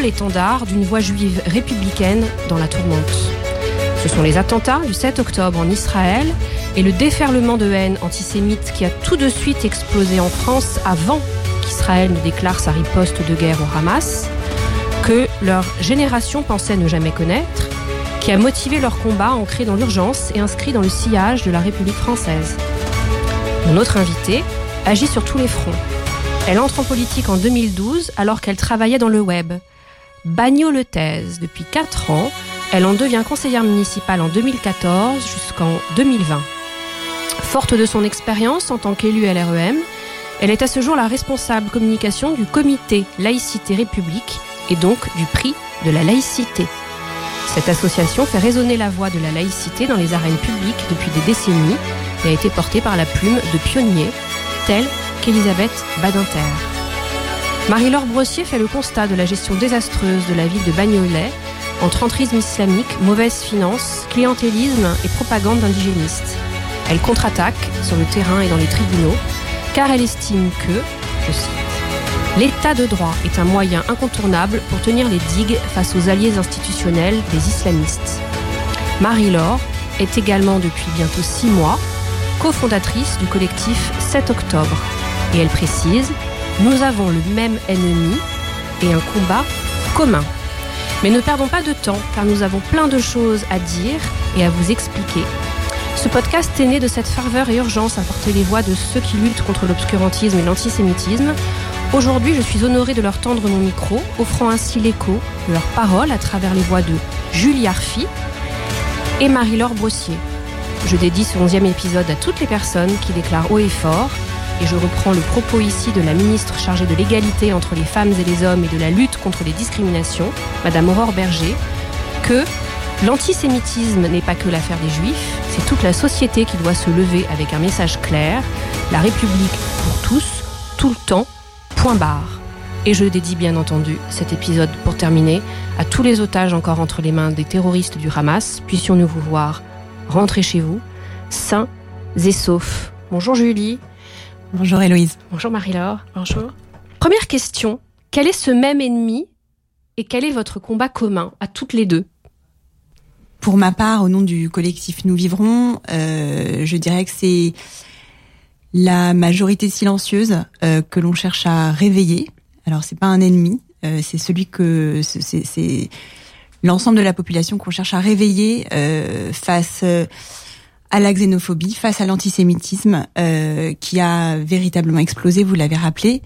l'étendard d'une voix juive républicaine dans la tourmente. Ce sont les attentats du 7 octobre en Israël et le déferlement de haine antisémite qui a tout de suite explosé en France avant qu'Israël ne déclare sa riposte de guerre au Hamas, que leur génération pensait ne jamais connaître, qui a motivé leur combat ancré dans l'urgence et inscrit dans le sillage de la République française. Mon autre invitée agit sur tous les fronts. Elle entre en politique en 2012 alors qu'elle travaillait dans le web. Bagnoletaise depuis 4 ans, elle en devient conseillère municipale en 2014 jusqu'en 2020. Forte de son expérience en tant qu'élue LREM, elle est à ce jour la responsable communication du comité Laïcité République et donc du prix de la laïcité. Cette association fait résonner la voix de la laïcité dans les arènes publiques depuis des décennies et a été portée par la plume de pionniers tels qu'Elisabeth Badinter. Marie-Laure Brossier fait le constat de la gestion désastreuse de la ville de Bagnolet entre entrisme islamique, mauvaise finance, clientélisme et propagande d'indigénistes. Elle contre-attaque sur le terrain et dans les tribunaux car elle estime que, je cite, « l'état de droit est un moyen incontournable pour tenir les digues face aux alliés institutionnels des islamistes ». Marie-Laure est également depuis bientôt 6 mois cofondatrice du collectif 7 octobre. Et elle précise « Nous avons le même ennemi et un combat commun ». Mais ne perdons pas de temps, car nous avons plein de choses à dire et à vous expliquer. Ce podcast est né de cette ferveur et urgence à porter les voix de ceux qui luttent contre l'obscurantisme et l'antisémitisme. Aujourd'hui, je suis honorée de leur tendre mon micro, offrant ainsi l'écho de leurs paroles à travers les voix de Julie Arfi et Marie-Laure Brossier. Je dédie ce 11e épisode à toutes les personnes qui déclarent haut et fort, et je reprends le propos ici de la ministre chargée de l'égalité entre les femmes et les hommes et de la lutte contre les discriminations, Madame Aurore Bergé, que l'antisémitisme n'est pas que l'affaire des Juifs, c'est toute la société qui doit se lever avec un message clair, la République pour tous, tout le temps, point barre. Et je dédie bien entendu cet épisode pour terminer à tous les otages encore entre les mains des terroristes du Hamas, puissions-nous vous voir rentrer chez vous, sains et saufs. Bonjour Julie. Bonjour Héloïse. Bonjour Marie-Laure. Bonjour. Première question, quel est ce même ennemi et quel est votre combat commun à toutes les deux ? Pour ma part, au nom du collectif Nous Vivrons, je dirais que c'est la majorité silencieuse que l'on cherche à réveiller. Alors c'est pas un ennemi, c'est celui que c'est l'ensemble de la population qu'on cherche à réveiller face à la xénophobie, face à l'antisémitisme qui a véritablement explosé, vous l'avez rappelé.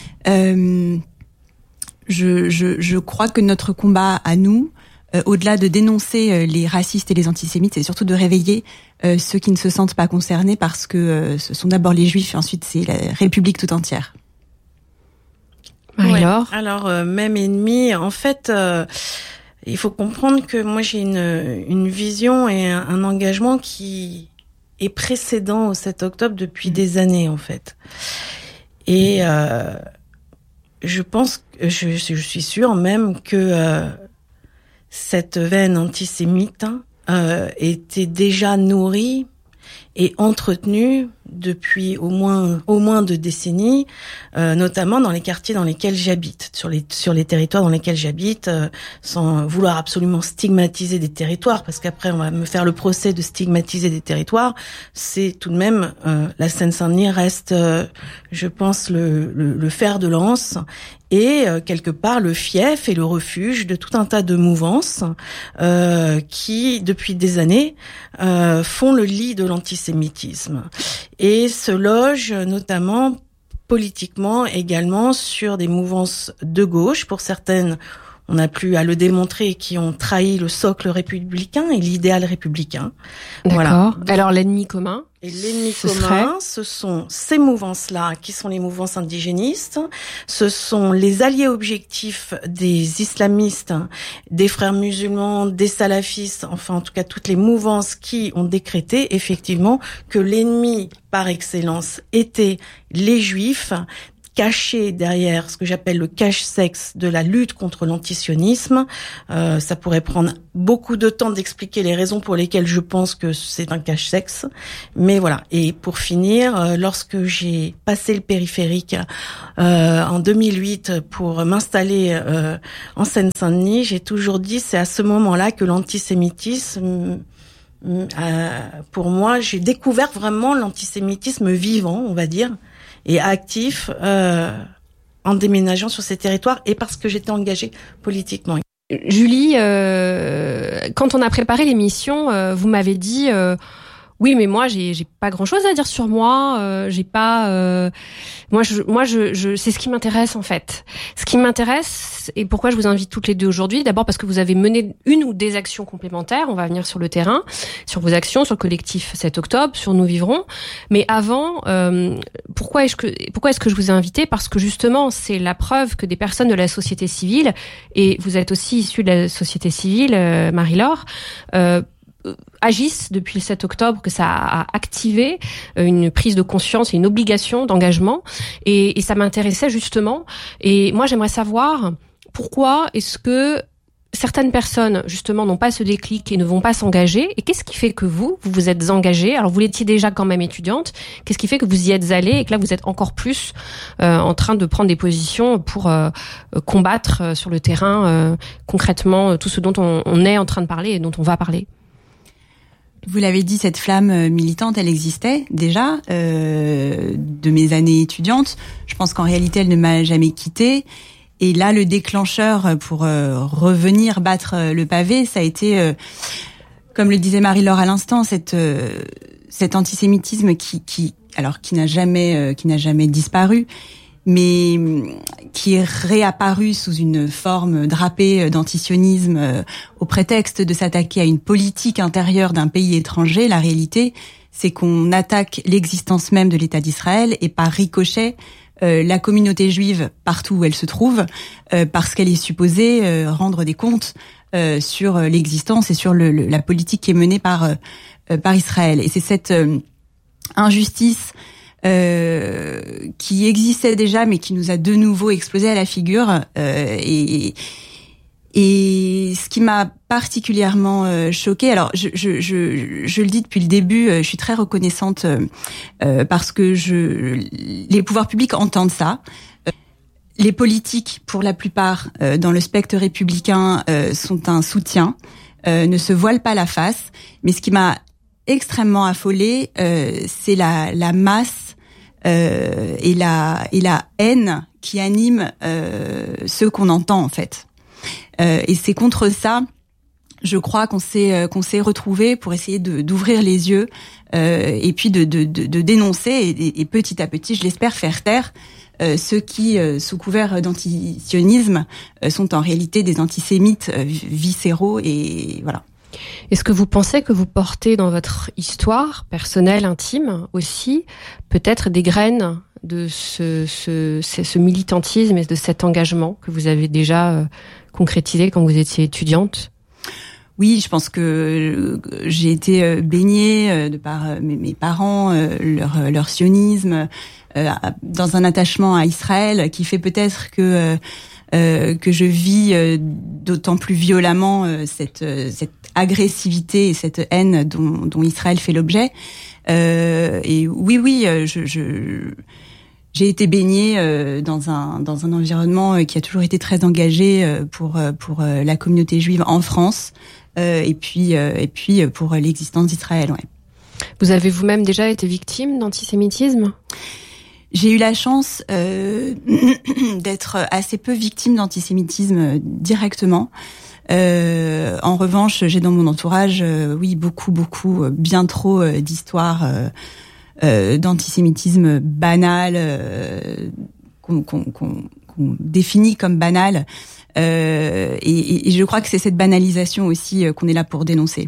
Je crois que notre combat à nous, au-delà de dénoncer les racistes et les antisémites, c'est surtout de réveiller ceux qui ne se sentent pas concernés parce que ce sont d'abord les Juifs et ensuite c'est la République tout entière. Marie-Laure. Ouais. Alors, même ennemi, en fait... il faut comprendre que moi j'ai une vision et un engagement qui est précédent au 7 octobre depuis des années en fait. Et je pense, je suis sûre même que cette veine antisémite était déjà nourrie et entretenue depuis au moins 2 décennies, notamment dans les quartiers dans lesquels j'habite, sur les territoires dans lesquels j'habite, sans vouloir absolument stigmatiser des territoires, parce qu'après on va me faire le procès de stigmatiser des territoires. C'est tout de même la Seine-Saint-Denis reste, je pense, le fer de lance et quelque part le fief et le refuge de tout un tas de mouvances qui depuis des années font le lit de l'antisémitisme et se logent notamment politiquement également sur des mouvances de gauche, pour certaines on n'a plus à le démontrer, qui ont trahi le socle républicain et l'idéal républicain. D'accord. Voilà. Alors l'ennemi commun. Et l'ennemi commun, ce sont ces mouvances-là, qui sont les mouvances indigénistes. Ce sont les alliés objectifs des islamistes, des frères musulmans, des salafistes, enfin en tout cas toutes les mouvances qui ont décrété effectivement que l'ennemi par excellence était les juifs, caché derrière ce que j'appelle le cache-sexe de la lutte contre l'antisionisme. Ça pourrait prendre beaucoup de temps d'expliquer les raisons pour lesquelles je pense que c'est un cache-sexe. Mais voilà. Et pour finir, lorsque j'ai passé le périphérique en 2008 pour m'installer en Seine-Saint-Denis, j'ai toujours dit c'est à ce moment-là que l'antisémitisme, pour moi, j'ai découvert vraiment l'antisémitisme vivant, on va dire, et actif en déménageant sur ces territoires et parce que j'étais engagée politiquement. Julie, quand on a préparé l'émission, vous m'avez dit oui, mais moi j'ai pas grand-chose à dire sur moi, j'ai pas moi je c'est ce qui m'intéresse en fait. Ce qui m'intéresse et pourquoi je vous invite toutes les deux aujourd'hui, d'abord parce que vous avez mené une ou des actions complémentaires, on va venir sur le terrain, sur vos actions, sur le collectif 7 octobre, sur Nous Vivrons. Mais avant, pourquoi est-ce que je vous ai invité ? Parce que justement, c'est la preuve que des personnes de la société civile, et vous êtes aussi issue de la société civile, Marie-Laure, agissent depuis le 7 octobre, que ça a activé une prise de conscience et une obligation d'engagement. Et ça m'intéressait justement. Et moi, j'aimerais savoir pourquoi est-ce que certaines personnes, justement, n'ont pas ce déclic et ne vont pas s'engager. Et qu'est-ce qui fait que vous vous êtes engagée ? Alors, vous l'étiez déjà quand même étudiante. Qu'est-ce qui fait que vous y êtes allée et que là, vous êtes encore plus en train de prendre des positions pour combattre sur le terrain concrètement tout ce dont on est en train de parler et dont on va parler ? Vous l'avez dit, cette flamme militante, elle existait déjà de mes années étudiantes. Je pense qu'en réalité, elle ne m'a jamais quittée. Et là, le déclencheur pour revenir battre le pavé, ça a été, comme le disait Marie-Laure à l'instant, cet antisémitisme qui n'a jamais disparu, mais qui est réapparu sous une forme drapée d'antisionisme au prétexte de s'attaquer à une politique intérieure d'un pays étranger. La réalité, c'est qu'on attaque l'existence même de l'État d'Israël et par ricochet la communauté juive partout où elle se trouve, parce qu'elle est supposée rendre des comptes sur l'existence et sur la politique qui est menée par Israël. Et c'est cette injustice qui existait déjà, mais qui nous a de nouveau explosé à la figure. Et ce qui m'a particulièrement choquée, alors je le dis depuis le début, je suis très reconnaissante parce que les pouvoirs publics entendent ça. Les politiques, pour la plupart, dans le spectre républicain, sont un soutien, ne se voilent pas la face. Mais ce qui m'a extrêmement affolée, c'est la masse et la haine qui anime ceux qu'on entend en fait. Et c'est contre ça, je crois qu'on s'est retrouvés pour essayer d'ouvrir les yeux et puis de dénoncer et petit à petit, je l'espère, faire taire ceux qui, sous couvert d'antisionisme, sont en réalité des antisémites viscéraux et voilà. Est-ce que vous pensez que vous portez dans votre histoire personnelle, intime aussi, peut-être des graines de ce militantisme et de cet engagement que vous avez déjà concrétisé quand vous étiez étudiante ? Oui, je pense que j'ai été baignée de par mes parents, leur sionisme, dans un attachement à Israël qui fait peut-être que je vis d'autant plus violemment cette agressivité et cette haine dont Israël fait l'objet. Et oui, j'ai été baignée dans un environnement qui a toujours été très engagé pour la communauté juive en France et puis pour l'existence d'Israël. Ouais. Vous avez vous-même déjà été victime d'antisémitisme ? J'ai eu la chance d'être assez peu victime d'antisémitisme directement. En revanche, j'ai dans mon entourage, beaucoup, bien trop d'histoires d'antisémitisme banal, qu'on définit comme banal. Et je crois que c'est cette banalisation aussi qu'on est là pour dénoncer.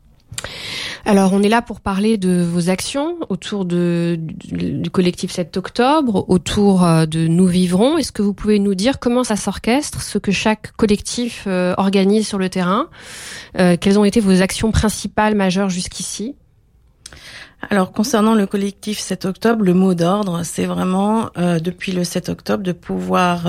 Alors, on est là pour parler de vos actions autour du collectif 7 octobre, autour de Nous Vivrons. Est-ce que vous pouvez nous dire comment ça s'orchestre, ce que chaque collectif organise sur le terrain ? Quelles ont été vos actions principales, majeures jusqu'ici ? Alors, concernant le collectif 7 octobre, le mot d'ordre, c'est vraiment, depuis le 7 octobre, de pouvoir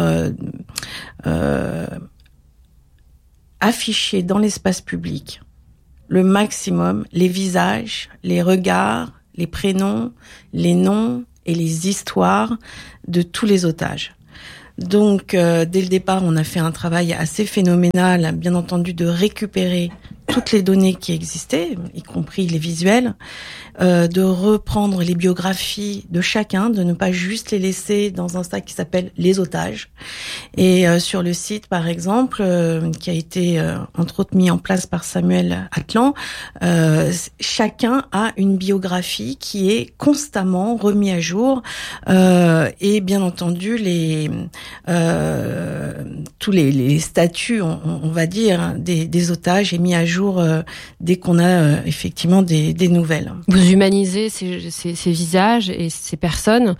afficher dans l'espace public le maximum les visages, les regards, les prénoms, les noms et les histoires de tous les otages. Donc, dès le départ, on a fait un travail assez phénoménal, bien entendu, de récupérer toutes les données qui existaient, y compris les visuels, de reprendre les biographies de chacun, de ne pas juste les laisser dans un sac qui s'appelle les otages. Et sur le site, par exemple, qui a été entre autres mis en place par Samuel Atlan, chacun a une biographie qui est constamment remise à jour, et bien entendu tous les statuts, on va dire, des otages est mis à jour dès qu'on a effectivement des nouvelles. Vous humanisez ces visages et ces personnes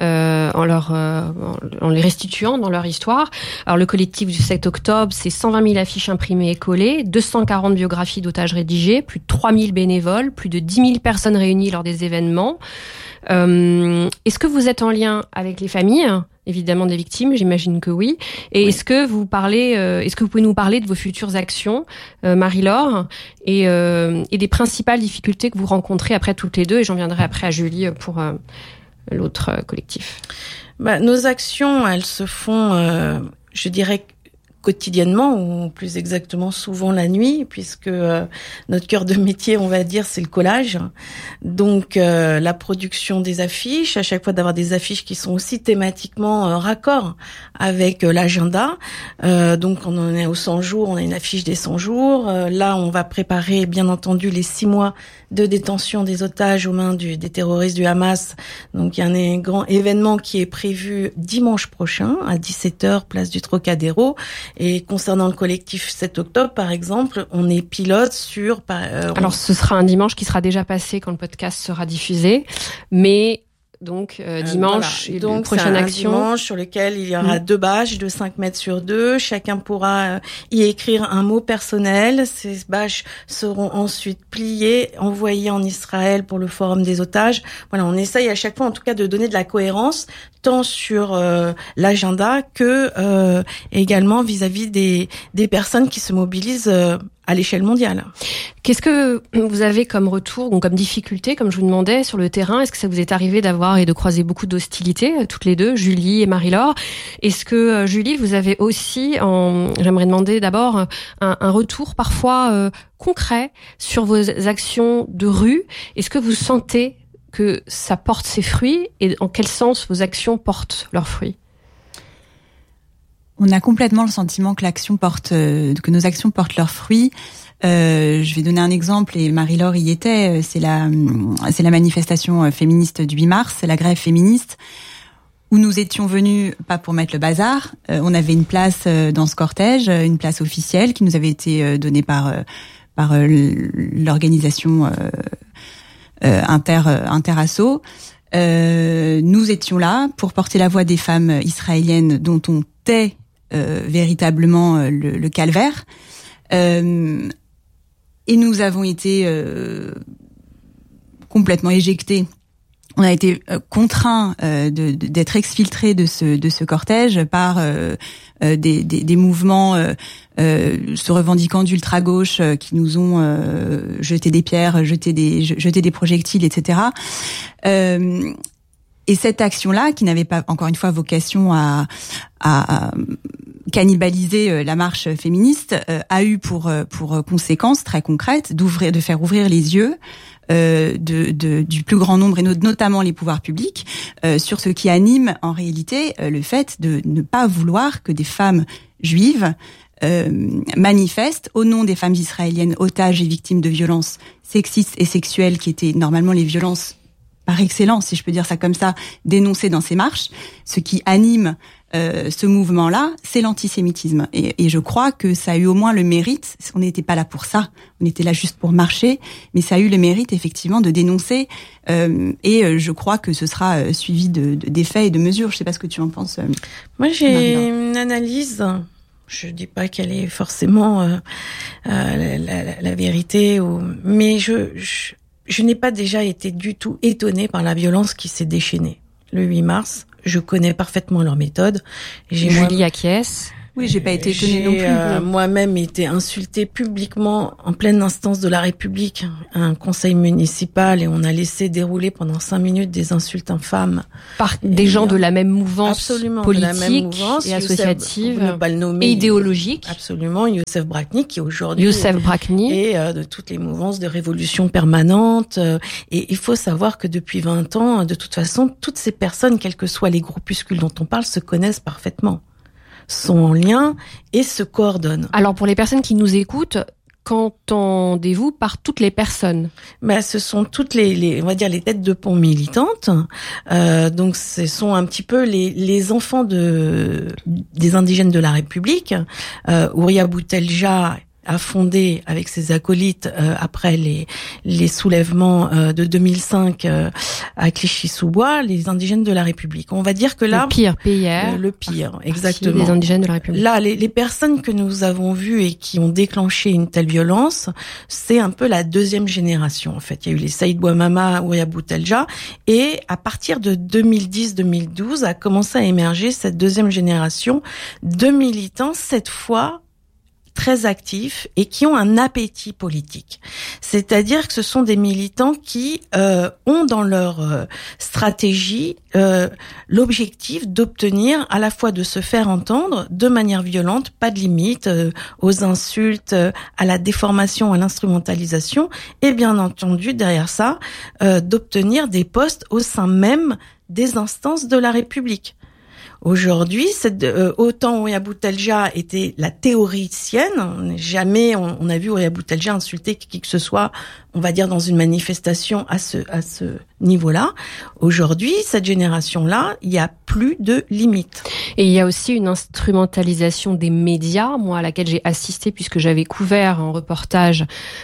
en les restituant dans leur histoire. Alors le collectif du 7 octobre, c'est 120 000 affiches imprimées et collées, 240 biographies d'otages rédigées, plus de 3 000 bénévoles, plus de 10 000 personnes réunies lors des événements. Est-ce que vous êtes en lien avec les familles, évidemment, des victimes? J'imagine que oui. Et oui. Est-ce que vous pouvez nous parler de vos futures actions, Marie-Laure, et des principales difficultés que vous rencontrez après toutes les deux? Et j'en viendrai après à Julie pour l'autre collectif. Nos actions, elles se font, je dirais, quotidiennement, ou plus exactement souvent la nuit, puisque notre cœur de métier, on va dire, c'est le collage. Donc la production des affiches, à chaque fois d'avoir des affiches qui sont aussi thématiquement raccord avec l'agenda. Donc on en est aux 100 jours, on a une affiche des 100 jours. Là, on va préparer bien entendu les 6 mois de détention des otages aux mains des terroristes du Hamas. Donc il y a un grand événement qui est prévu dimanche prochain à 17h, place du Trocadéro. Et concernant le collectif 7 octobre, par exemple, on est pilote sur... Alors ce sera un dimanche qui sera déjà passé quand le podcast sera diffusé, mais... Donc dimanche, voilà. Donc prochaine c'est un action. Dimanche sur lequel il y aura 2 bâches de 5 mètres sur 2. Chacun pourra y écrire un mot personnel. Ces bâches seront ensuite pliées, envoyées en Israël pour le forum des otages. Voilà, on essaye à chaque fois, en tout cas, de donner de la cohérence tant sur l'agenda que également vis-à-vis des personnes qui se mobilisent à l'échelle mondiale. Qu'est-ce que vous avez comme retour, donc comme difficulté, comme je vous demandais, sur le terrain? Est-ce que ça vous est arrivé d'avoir et de croiser beaucoup d'hostilité, toutes les deux, Julie et Marie-Laure? Est-ce que, Julie, vous avez aussi, j'aimerais demander d'abord, un retour parfois concret sur vos actions de rue? Est-ce que vous sentez que ça porte ses fruits, et en quel sens vos actions portent leurs fruits? On a complètement le sentiment que que nos actions portent leurs fruits. Je vais donner un exemple, et Marie-Laure y était. C'est la manifestation féministe du 8 mars, c'est la grève féministe, où nous étions venus pas pour mettre le bazar. On avait une place dans ce cortège, une place officielle qui nous avait été donnée par l'organisation Interasso. Nous étions là pour porter la voix des femmes israéliennes dont on tait véritablement le calvaire, et nous avons été complètement éjectés. On a été contraints d'être exfiltrés de ce cortège par des mouvements se revendiquant d'ultra-gauche qui nous ont jeté des pierres, jeté des projectiles, etc. Et cette action-là, qui n'avait pas, encore une fois, vocation à cannibaliser la marche féministe, a eu pour conséquence très concrète de faire ouvrir les yeux du plus grand nombre, et notamment les pouvoirs publics, sur ce qui anime en réalité le fait de ne pas vouloir que des femmes juives manifestent au nom des femmes israéliennes otages et victimes de violences sexistes et sexuelles, qui étaient normalement les violences par excellence, si je peux dire ça comme ça, dénoncées dans ces marches. Ce qui anime ce mouvement-là, c'est l'antisémitisme. Et je crois que ça a eu au moins le mérite, on n'était pas là pour ça, on était là juste pour marcher, mais ça a eu le mérite effectivement de dénoncer, et je crois que ce sera suivi des faits et de mesures. Je sais pas ce que tu en penses. Moi j'ai une analyse, je dis pas qu'elle est forcément la vérité, mais je n'ai pas déjà été du tout étonnée par la violence qui s'est déchaînée. Le 8 mars, je connais parfaitement leur méthode. Julie acquiesce. Oui, j'ai pas été étonnée non plus. Moi-même été insultée publiquement en pleine instance de la République, à un conseil municipal, et on a laissé dérouler pendant 5 minutes des insultes infâmes. Par des gens de la même mouvance politique de la même mouvance, et associative et idéologique. Absolument, Youssef Brakni, qui aujourd'hui et de toutes les mouvances de révolution permanente. Et il faut savoir que depuis 20 ans, de toute façon, toutes ces personnes, quels que soient les groupuscules dont on parle, se connaissent parfaitement, sont en lien et se coordonnent. Alors pour les personnes qui nous écoutent, qu'entendez-vous par toutes les personnes ? Ce sont toutes les on va dire les têtes de pont militantes. Donc ce sont un petit peu les enfants des indigènes de la République. Ouria Boutelja a fondé avec ses acolytes après les soulèvements de 2005 à Clichy-sous-Bois, les indigènes de la République. On va dire que là le pire PR, le pire, exactement. Les indigènes de la République. Là, les personnes que nous avons vues et qui ont déclenché une telle violence, c'est un peu la deuxième génération. En fait, il y a eu les Saïd Bouamama, Ouria Boutelja, et à partir de 2010-2012 a commencé à émerger cette deuxième génération de militants, cette fois très actifs et qui ont un appétit politique. C'est-à-dire que ce sont des militants qui ont dans leur stratégie l'objectif d'obtenir à la fois de se faire entendre de manière violente, pas de limite aux insultes, à la déformation, à l'instrumentalisation, et bien entendu derrière ça, d'obtenir des postes au sein même des instances de la République. Aujourd'hui, autant Ouria Boutelja était la théoricienne, jamais on a vu Ouria Boutelja insulter qui que ce soit, on va dire dans une manifestation à ce niveau-là. Aujourd'hui, cette génération-là, il y a plus de limites. Et il y a aussi une instrumentalisation des médias, moi à laquelle j'ai assisté puisque j'avais couvert en reportage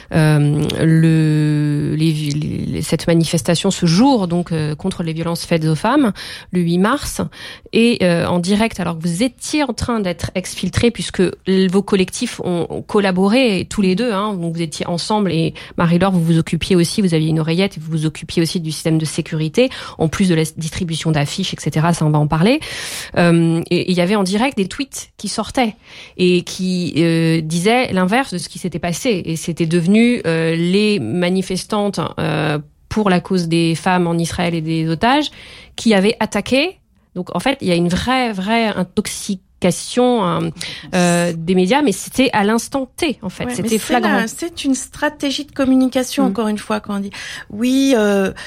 cette manifestation ce jour donc contre les violences faites aux femmes, le 8 mars, et en direct alors que vous étiez en train d'être exfiltrés puisque vos collectifs ont collaboré tous les deux, donc vous étiez ensemble et Marie-Laure vous vous occupiez aussi, vous aviez une oreillette et vous vous occupiez aussi du système de sécurité en plus de la distribution d'affiches, etc. Ça on va en parler. Et il y avait en direct des tweets qui sortaient et qui disaient l'inverse de ce qui s'était passé et c'était devenu les manifestantes pour la cause des femmes en Israël et des otages qui avaient attaqué. Donc en fait, il y a une vraie intoxication des médias, mais c'était à l'instant T en fait, c'était flagrant. C'est une stratégie de communication encore une fois quand on dit oui,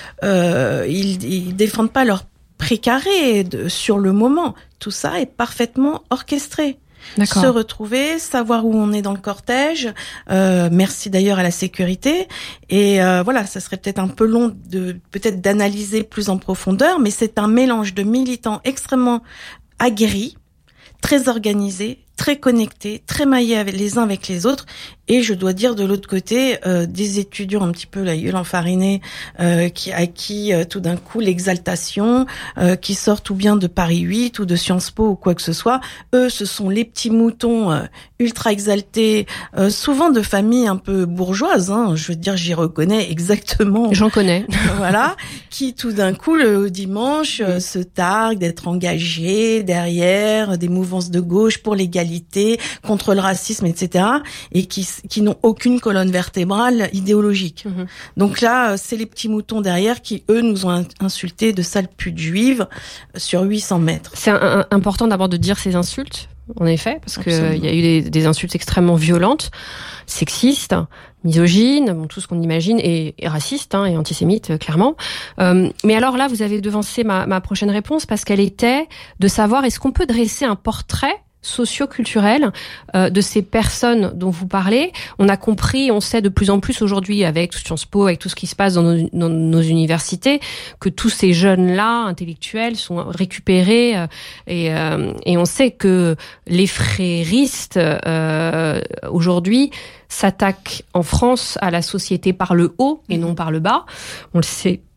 ils défendent pas leur précaré sur le moment. Tout ça est parfaitement orchestré. D'accord. Se retrouver, savoir où on est dans le cortège. Merci d'ailleurs à la sécurité. Et voilà, ça serait peut-être un peu long d'analyser plus en profondeur, mais c'est un mélange de militants extrêmement aguerris, très organisés, très connectés, très maillés les uns avec les autres. Et je dois dire de l'autre côté, des étudiants un petit peu la gueule enfarinée, qui tout d'un coup l'exaltation, qui sortent ou bien de Paris 8 ou de Sciences Po ou quoi que ce soit. Eux, ce sont les petits moutons ultra exaltés, souvent de familles un peu bourgeoises. Je veux dire, j'y reconnais exactement. J'en connais. Voilà, qui tout d'un coup le dimanche se targuent d'être engagés derrière des mouvances de gauche pour l'égalité, contre le racisme, etc. et qui n'ont aucune colonne vertébrale idéologique. Donc là, c'est les petits moutons derrière qui, eux, nous ont insultés de sales putes juives sur 800 mètres. C'est important d'abord de dire ces insultes, en effet, parce qu'il y a eu des insultes extrêmement violentes, sexistes, misogynes, tout ce qu'on imagine, et racistes, et antisémites, clairement. Mais alors là, vous avez devancé ma prochaine réponse, parce qu'elle était de savoir, est-ce qu'on peut dresser un portrait socio-culturel de ces personnes dont vous parlez. On a compris, on sait de plus en plus aujourd'hui avec Sciences Po, avec tout ce qui se passe dans nos universités, que tous ces jeunes-là, intellectuels, sont récupérés et on sait que les fréristes aujourd'hui s'attaquent en France à la société par le haut et non par le bas. On le sait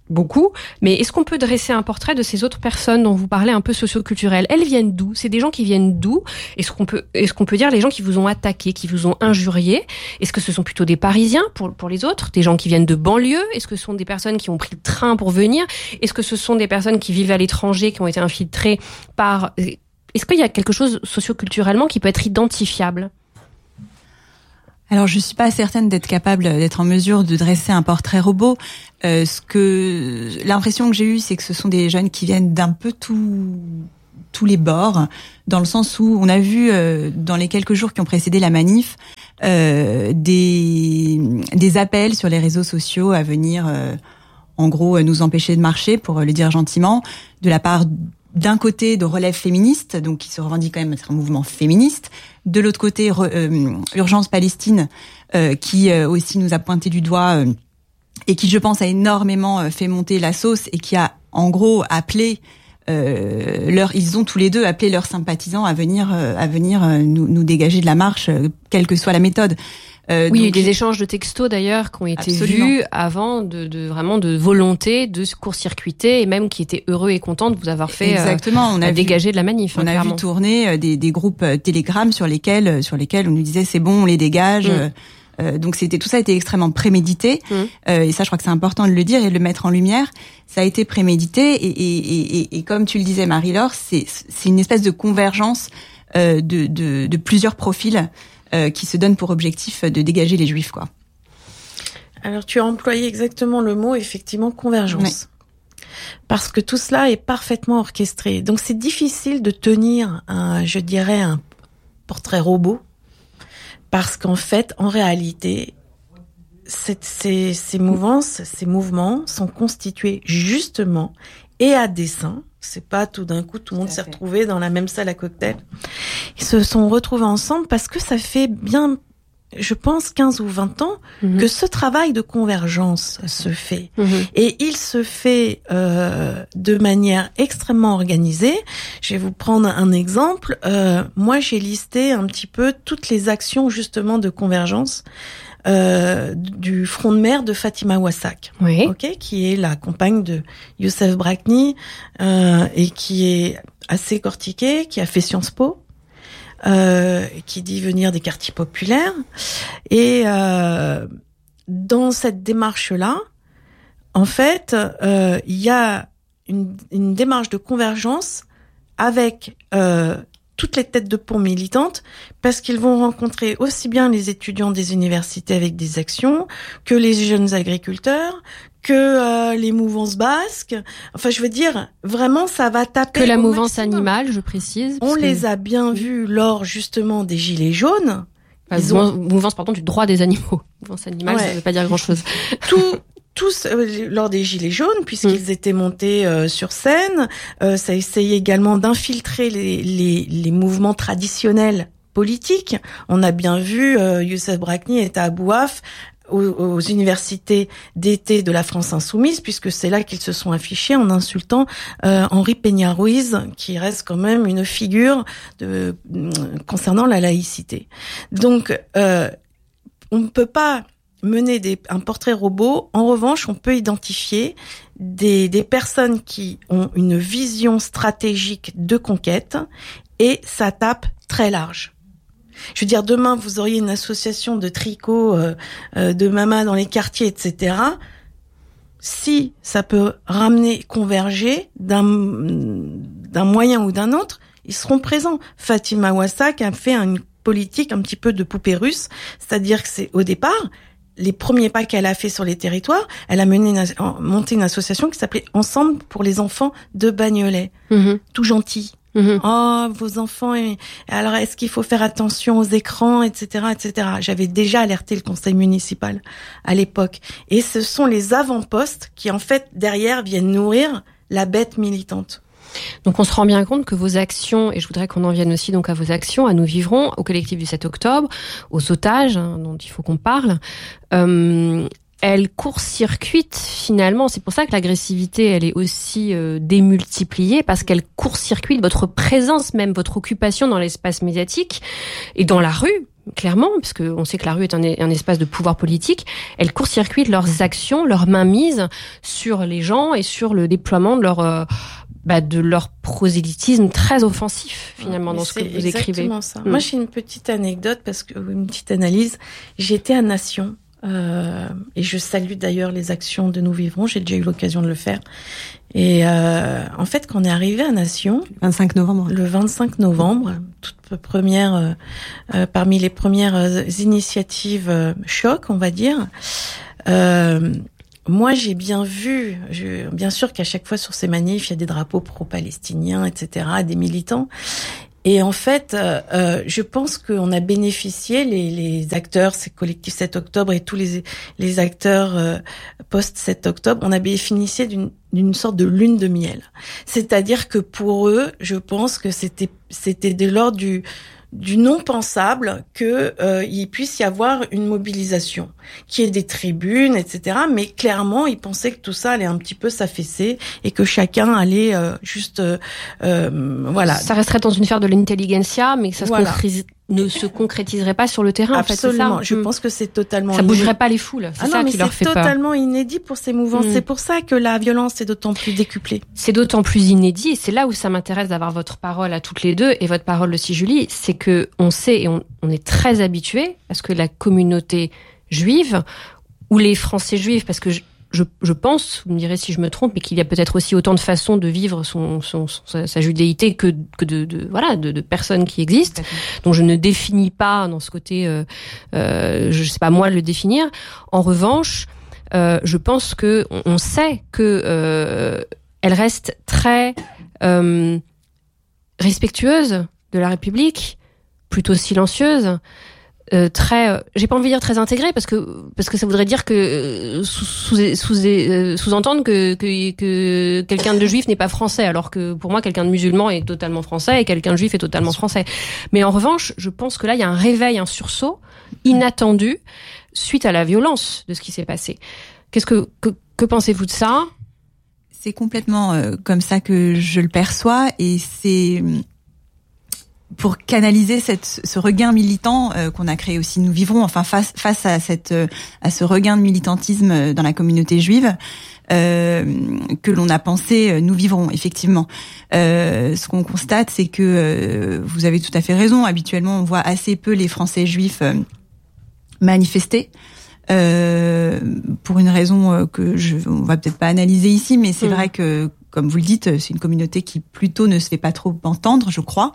beaucoup, mais est-ce qu'on peut dresser un portrait de ces autres personnes dont vous parlez un peu socio-culturelles? Elles viennent d'où? C'est des gens qui viennent d'où? Est-ce qu'on peut dire les gens qui vous ont attaqué, qui vous ont injurié? Est-ce que ce sont plutôt des Parisiens pour les autres? Des gens qui viennent de banlieue? Est-ce que ce sont des personnes qui ont pris le train pour venir? Est-ce que ce sont des personnes qui vivent à l'étranger, qui ont été infiltrées par... Est-ce qu'il y a quelque chose socio-culturellement qui peut être identifiable? Alors, je suis pas certaine d'être en mesure de dresser un portrait robot. L'impression que j'ai eue, c'est que ce sont des jeunes qui viennent d'un peu tous les bords, dans le sens où on a vu dans les quelques jours qui ont précédé la manif des appels sur les réseaux sociaux à venir, en gros, nous empêcher de marcher, pour le dire gentiment, de la part d'un côté de Relève féministe, donc qui se revendique quand même être un mouvement féministe, de l'autre côté Urgence Palestine, qui aussi nous a pointé du doigt et qui, je pense, a énormément fait monter la sauce et qui a en gros appelé ils ont tous les deux appelé leurs sympathisants à venir nous dégager de la marche, quelle que soit la méthode. Oui, il y a eu des échanges de textos d'ailleurs qui ont été vus avant de vraiment de volonté de court-circuiter et même qui étaient heureux et contents de vous avoir fait dégager de la manif. On a vu tourner des groupes Telegram sur lesquels on nous disait c'est bon, on les dégage. Donc tout ça a été extrêmement prémédité et ça je crois que c'est important de le dire et de le mettre en lumière. Ça a été prémédité et comme tu le disais Marie-Laure, c'est une espèce de convergence de plusieurs profils qui se donnent pour objectif de dégager les Juifs, quoi. Alors tu as employé exactement le mot, effectivement, convergence. Oui. Parce que tout cela est parfaitement orchestré. Donc c'est difficile de tenir un portrait robot. Parce qu'en fait, en réalité, ces mouvements sont constitués justement et à dessein. C'est pas tout d'un coup tout le monde s'est retrouvé dans la même salle à cocktail. Ils se sont retrouvés ensemble parce que ça fait bien, je pense, 15 ou 20 ans que ce travail de convergence se fait. Et il se fait de manière extrêmement organisée. Je vais vous prendre un exemple. Moi, j'ai listé un petit peu toutes les actions justement de convergence du front de mer de Fatima Wassak, oui. Qui est la compagne de Youssef Brakni et qui est assez cortiquée, qui a fait Sciences Po, qui dit venir des quartiers populaires. Et dans cette démarche-là, en fait, il y a une démarche de convergence avec toutes les têtes de pont militantes, parce qu'ils vont rencontrer aussi bien les étudiants des universités avec des actions, que les jeunes agriculteurs, que les mouvances basques. Enfin, je veux dire, vraiment, ça va taper. Que la mouvance animale, je précise. On les a bien vus lors, justement, des Gilets jaunes. Mouvance, pardon, du droit des animaux. Mouvance animale, ça veut pas dire grand-chose. Tous lors des Gilets jaunes, puisqu'ils étaient montés sur scène, ça essayait également d'infiltrer les mouvements traditionnels politiques. On a bien vu, Youssef Brakni était à Bouaf, aux universités d'été de la France insoumise, puisque c'est là qu'ils se sont affichés en insultant Henri Peña-Ruiz, qui reste quand même une figure concernant la laïcité. Donc, on ne peut pas mener un portrait robot. En revanche, on peut identifier des personnes qui ont une vision stratégique de conquête et ça tape très large. Je veux dire, demain, vous auriez une association de tricot de mamas dans les quartiers, etc. Si ça peut converger d'un moyen ou d'un autre, ils seront présents. Fatima Wassak a fait une politique un petit peu de poupée russe, c'est-à-dire que c'est au départ, les premiers pas qu'elle a fait sur les territoires, elle a monté une association qui s'appelait Ensemble pour les enfants de Bagnolet. Tout gentil. Oh, vos enfants, alors est-ce qu'il faut faire attention aux écrans, etc., etc. J'avais déjà alerté le conseil municipal à l'époque. Et ce sont les avant-postes qui, en fait, derrière, viennent nourrir la bête militante. Donc on se rend bien compte que vos actions, et je voudrais qu'on en vienne aussi donc à vos actions, à Nous Vivrons, au collectif du 7 octobre, aux otages, dont il faut qu'on parle, elles court-circuitent finalement, c'est pour ça que l'agressivité elle est aussi démultipliée, parce qu'elle court-circuite votre présence même, votre occupation dans l'espace médiatique et dans la rue, clairement, parce qu'on sait que la rue est un espace de pouvoir politique, elle court-circuite leurs actions, leur mainmise sur les gens et sur le déploiement de leur prosélytisme très offensif, finalement, dans ce que vous écrivez. C'est exactement ça. Moi, j'ai une petite anecdote, une petite analyse. J'étais à Nation, et je salue d'ailleurs les actions de Nous Vivrons, j'ai déjà eu l'occasion de le faire. Et en fait, quand on est arrivé à Nation, le 25 novembre, toute première, parmi les premières initiatives choc, on va dire, moi, j'ai bien vu, bien sûr qu'à chaque fois sur ces manifs, il y a des drapeaux pro-palestiniens, etc., des militants. Et en fait, je pense qu'on a bénéficié, les acteurs, ces collectifs 7 octobre et tous les acteurs post-7 octobre, on a bénéficié d'une sorte de lune de miel. C'est-à-dire que pour eux, je pense que c'était de l'ordre du non pensable que il puisse y avoir une mobilisation, qu'il y ait des tribunes, etc. Mais clairement, ils pensaient que tout ça allait un petit peu s'affaisser et que chacun allait voilà. Ça resterait dans une sphère de l'intelligentsia, mais que ça ne se concrétiserait pas sur le terrain. Absolument. En fait, je pense que c'est totalement. Ça bougerait pas les foules. C'est ça qui leur fait peur. C'est totalement inédit pour ces mouvements. C'est pour ça que la violence est d'autant plus décuplée. C'est d'autant plus inédit, et c'est là où ça m'intéresse d'avoir votre parole à toutes les deux et votre parole aussi, Julie. C'est que on sait et on est très habitué à ce que la communauté juive ou les Français juifs, parce que je pense, vous me direz si je me trompe, mais qu'il y a peut-être aussi autant de façons de vivre sa judéité que de personnes qui existent. Donc je ne définis pas dans ce côté, je sais pas moi le définir. En revanche, je pense que on sait que elle reste très respectueuse de la République, plutôt silencieuse. Très, j'ai pas envie de dire très intégré parce que ça voudrait dire que sous-entendre que quelqu'un de juif n'est pas français, alors que pour moi quelqu'un de musulman est totalement français et quelqu'un de juif est totalement français. Mais en revanche, je pense que là il y a un réveil, un sursaut inattendu suite à la violence de ce qui s'est passé. Que pensez-vous de ça? C'est complètement comme ça que je le perçois, et c'est pour canaliser ce regain militant qu'on a créé aussi Nous Vivrons, enfin face à ce regain de militantisme dans la communauté juive, que l'on a pensé Nous Vivrons, effectivement. Ce qu'on constate, c'est que vous avez tout à fait raison. Habituellement, on voit assez peu les Français juifs manifester. Pour une raison on va peut-être pas analyser ici, mais c'est vrai que, comme vous le dites, c'est une communauté qui plutôt ne se fait pas trop entendre, je crois.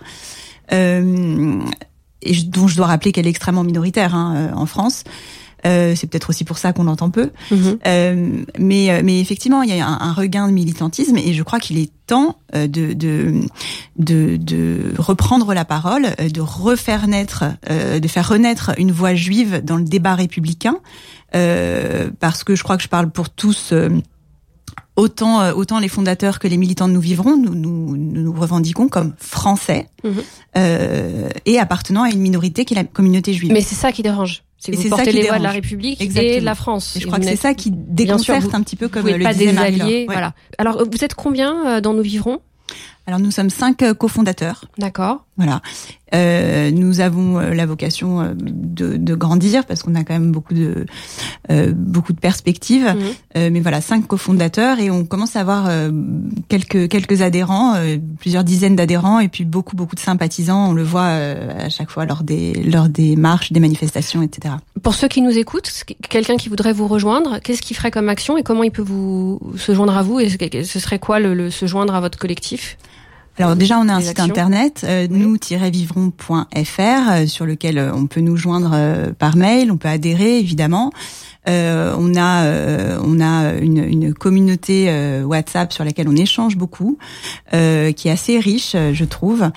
Et dont je dois rappeler qu'elle est extrêmement minoritaire en France. C'est peut-être aussi pour ça qu'on l'entend peu. Mais effectivement, il y a un regain de militantisme, et je crois qu'il est temps de reprendre la parole, de refaire naître, de faire renaître une voix juive dans le débat républicain, parce que je crois que je parle pour tous. Autant les fondateurs que les militants de Nous Vivrons, nous revendiquons comme français, et appartenant à une minorité qui est la communauté juive. Mais c'est ça qui dérange. C'est que vous portez les voix de la République et de la France. Et je crois que c'est ça qui déconcerte un petit peu, comme le disait Marie-Laure. Voilà. Alors, vous êtes combien dans Nous Vivrons? Alors nous sommes 5 cofondateurs. D'accord. Voilà. Nous avons la vocation de grandir, parce qu'on a quand même beaucoup de perspectives. Mais voilà, 5 cofondateurs, et on commence à avoir quelques adhérents, plusieurs dizaines d'adhérents, et puis beaucoup de sympathisants. On le voit à chaque fois lors des marches, des manifestations, etc. Pour ceux qui nous écoutent, quelqu'un qui voudrait vous rejoindre, qu'est-ce qu'il ferait comme action et comment il peut se joindre à vous, et ce serait quoi se joindre à votre collectif? Alors déjà, on a un site internet, nous-vivrons.fr, sur lequel on peut nous joindre par mail, on peut adhérer évidemment. On a une communauté WhatsApp sur laquelle on échange beaucoup, qui est assez riche, je trouve.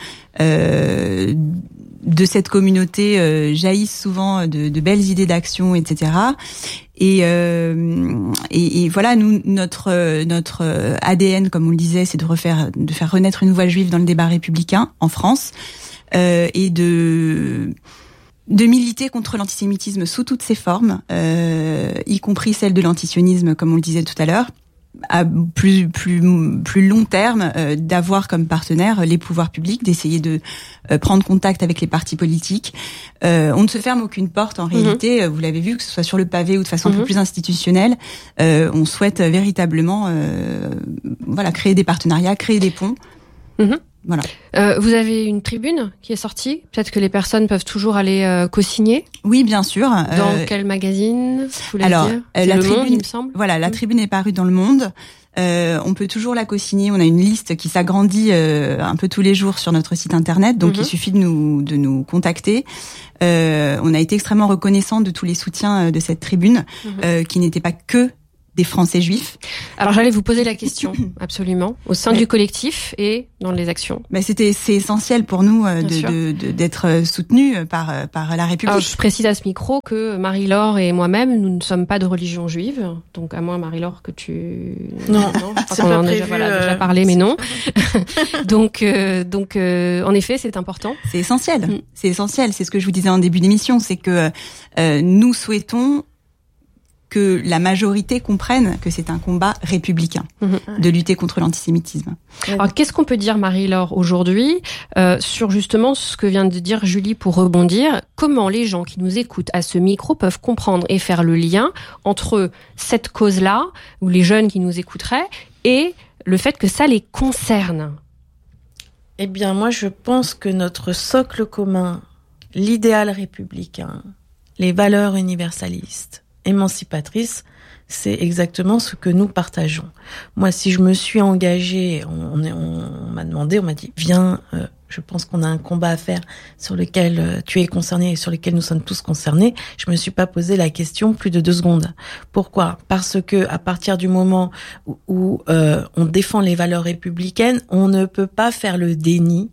De cette communauté jaillissent souvent de belles idées d'action, etc. Et voilà, nous, notre ADN, comme on le disait, c'est de faire renaître une voix juive dans le débat républicain en France, et de militer contre l'antisémitisme sous toutes ses formes, y compris celle de l'antisionisme, comme on le disait tout à l'heure. à plus long terme, d'avoir comme partenaire les pouvoirs publics, d'essayer de prendre contact avec les partis politiques. On ne se ferme aucune porte en réalité. Vous l'avez vu, que ce soit sur le pavé ou de façon un peu plus institutionnelle. On souhaite véritablement, créer des partenariats, créer des ponts. Voilà. Vous avez une tribune qui est sortie. Peut-être que les personnes peuvent toujours aller co-signer. Oui, bien sûr. Dans quel magazine? Alors, la Le tribune, Monde, il me semble. Voilà, la tribune est parue dans Le Monde. On peut toujours la co-signer. On a une liste qui s'agrandit un peu tous les jours sur notre site internet. Donc, il suffit de nous contacter. On a été extrêmement reconnaissants de tous les soutiens de cette tribune, qui n'étaient pas que des Français juifs. Alors j'allais vous poser la question, absolument, au sein du collectif et dans les actions. C'est essentiel pour nous d'être soutenus par la République. Alors je précise à ce micro que Marie-Laure et moi-même, nous ne sommes pas de religion juive, donc à moins Marie-Laure que tu... Non, je crois qu'on en a déjà parlé, mais non. donc en effet, c'est important. C'est essentiel, c'est essentiel. C'est ce que je vous disais en début d'émission, c'est que nous souhaitons que la majorité comprenne que c'est un combat républicain de lutter contre l'antisémitisme. Alors, qu'est-ce qu'on peut dire, Marie-Laure, aujourd'hui, sur justement ce que vient de dire Julie pour rebondir? Comment les gens qui nous écoutent à ce micro peuvent comprendre et faire le lien entre cette cause-là, ou les jeunes qui nous écouteraient, et le fait que ça les concerne? Eh bien, moi, je pense que notre socle commun, l'idéal républicain, les valeurs universalistes, émancipatrice, c'est exactement ce que nous partageons. Moi, si je me suis engagée, on m'a demandé, on m'a dit, viens, je pense qu'on a un combat à faire sur lequel tu es concerné et sur lequel nous sommes tous concernés. Je me suis pas posé la question plus de 2 secondes. Pourquoi? Parce que à partir du moment où on défend les valeurs républicaines, on ne peut pas faire le déni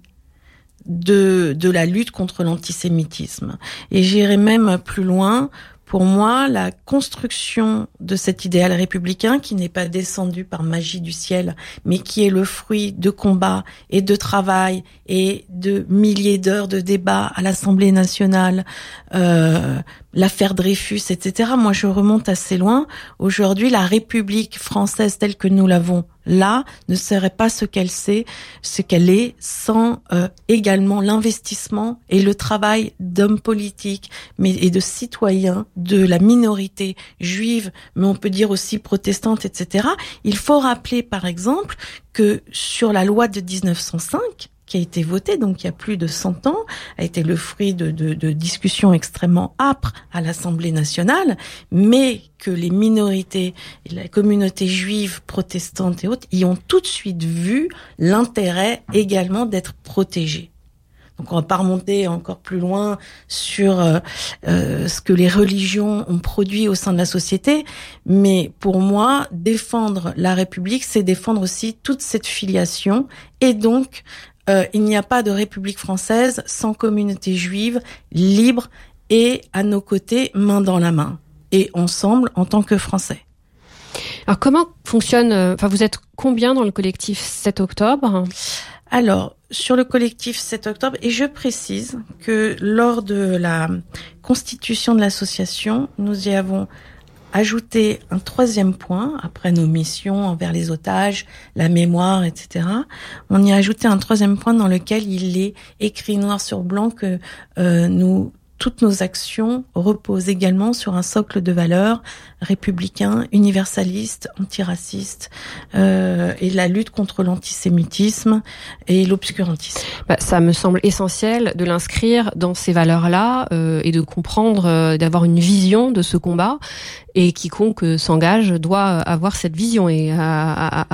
de la lutte contre l'antisémitisme. Et j'irai même plus loin. Pour moi, la construction de cet idéal républicain qui n'est pas descendu par magie du ciel, mais qui est le fruit de combats et de travail et de milliers d'heures de débats à l'Assemblée nationale, l'affaire Dreyfus, etc. Moi, je remonte assez loin. Aujourd'hui, la République française telle que nous l'avons là ne serait pas ce qu'elle est sans également l'investissement et le travail d'hommes politiques et de citoyens de la minorité juive, mais on peut dire aussi protestante, etc. Il faut rappeler, par exemple, que sur la loi de 1905, qui a été votée, donc il y a plus de 100 ans, a été le fruit de discussions extrêmement âpres à l'Assemblée nationale, mais que les minorités et la communauté juive, protestante et autres y ont tout de suite vu l'intérêt également d'être protégés. Donc on va pas remonter encore plus loin sur ce que les religions ont produit au sein de la société, mais pour moi, défendre la République, c'est défendre aussi toute cette filiation, et donc il n'y a pas de République française sans communauté juive libre et à nos côtés, main dans la main, et ensemble en tant que Français. Alors comment fonctionne, vous êtes combien dans le collectif 7 octobre ? Alors, sur le collectif 7 octobre, et je précise que lors de la constitution de l'association, nous y avons ajouté un 3e point, après nos missions envers les otages, la mémoire, etc. On y a ajouté un 3e point dans lequel il est écrit noir sur blanc que toutes nos actions reposent également sur un socle de valeurs républicain, universaliste, antiraciste, et la lutte contre l'antisémitisme et l'obscurantisme. Ça me semble essentiel de l'inscrire dans ces valeurs-là et de comprendre, d'avoir une vision de ce combat. Et quiconque s'engage doit avoir cette vision et à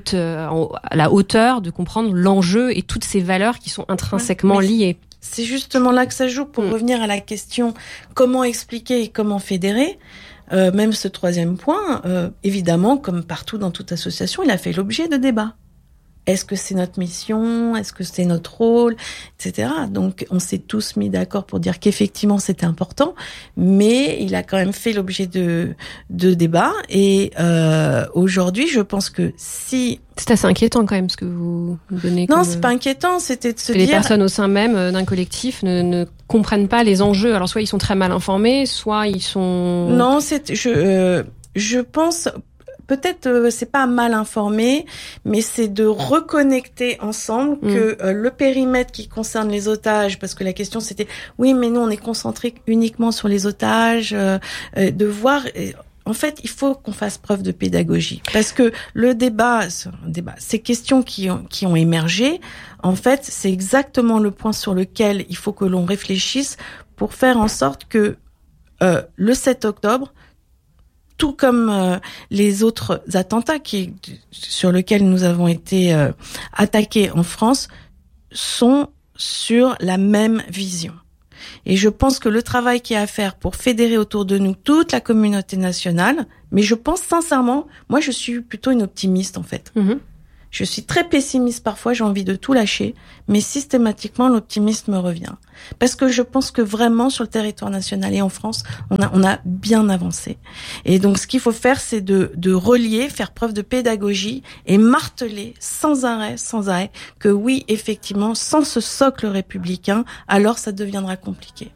la hauteur de comprendre l'enjeu et toutes ces valeurs qui sont intrinsèquement liées. C'est justement là que ça joue pour revenir à la question comment expliquer et comment fédérer. Même ce 3e point, évidemment, comme partout dans toute association, il a fait l'objet de débats. Est-ce que c'est notre mission? Est-ce que c'est notre rôle? Etc. Donc, on s'est tous mis d'accord pour dire qu'effectivement, c'était important, mais il a quand même fait l'objet de débats. Et aujourd'hui, je pense que si... C'est assez inquiétant quand même ce que vous donnez. Non, c'est pas inquiétant, c'était de se dire... Les personnes au sein même d'un collectif ne comprennent pas les enjeux. Alors, soit ils sont très mal informés, soit ils sont... Non, je pense... peut-être c'est pas mal informé, mais c'est de reconnecter ensemble que le périmètre qui concerne les otages, parce que la question c'était oui, mais nous on est concentré uniquement sur les otages, de voir. En fait, il faut qu'on fasse preuve de pédagogie, parce que le débat, ces questions qui ont émergé, en fait, c'est exactement le point sur lequel il faut que l'on réfléchisse pour faire en sorte que le 7 octobre, tout comme les autres attentats sur lesquels nous avons été attaqués en France, sont sur la même vision. Et je pense que le travail qu'il y a à faire pour fédérer autour de nous toute la communauté nationale, mais je pense sincèrement, moi je suis plutôt une optimiste en fait. Je suis très pessimiste parfois, j'ai envie de tout lâcher, mais systématiquement l'optimisme me revient. Parce que je pense que vraiment sur le territoire national et en France, on a bien avancé. Et donc ce qu'il faut faire, c'est de relier, faire preuve de pédagogie et marteler sans arrêt, que oui, effectivement, sans ce socle républicain, alors ça deviendra compliqué.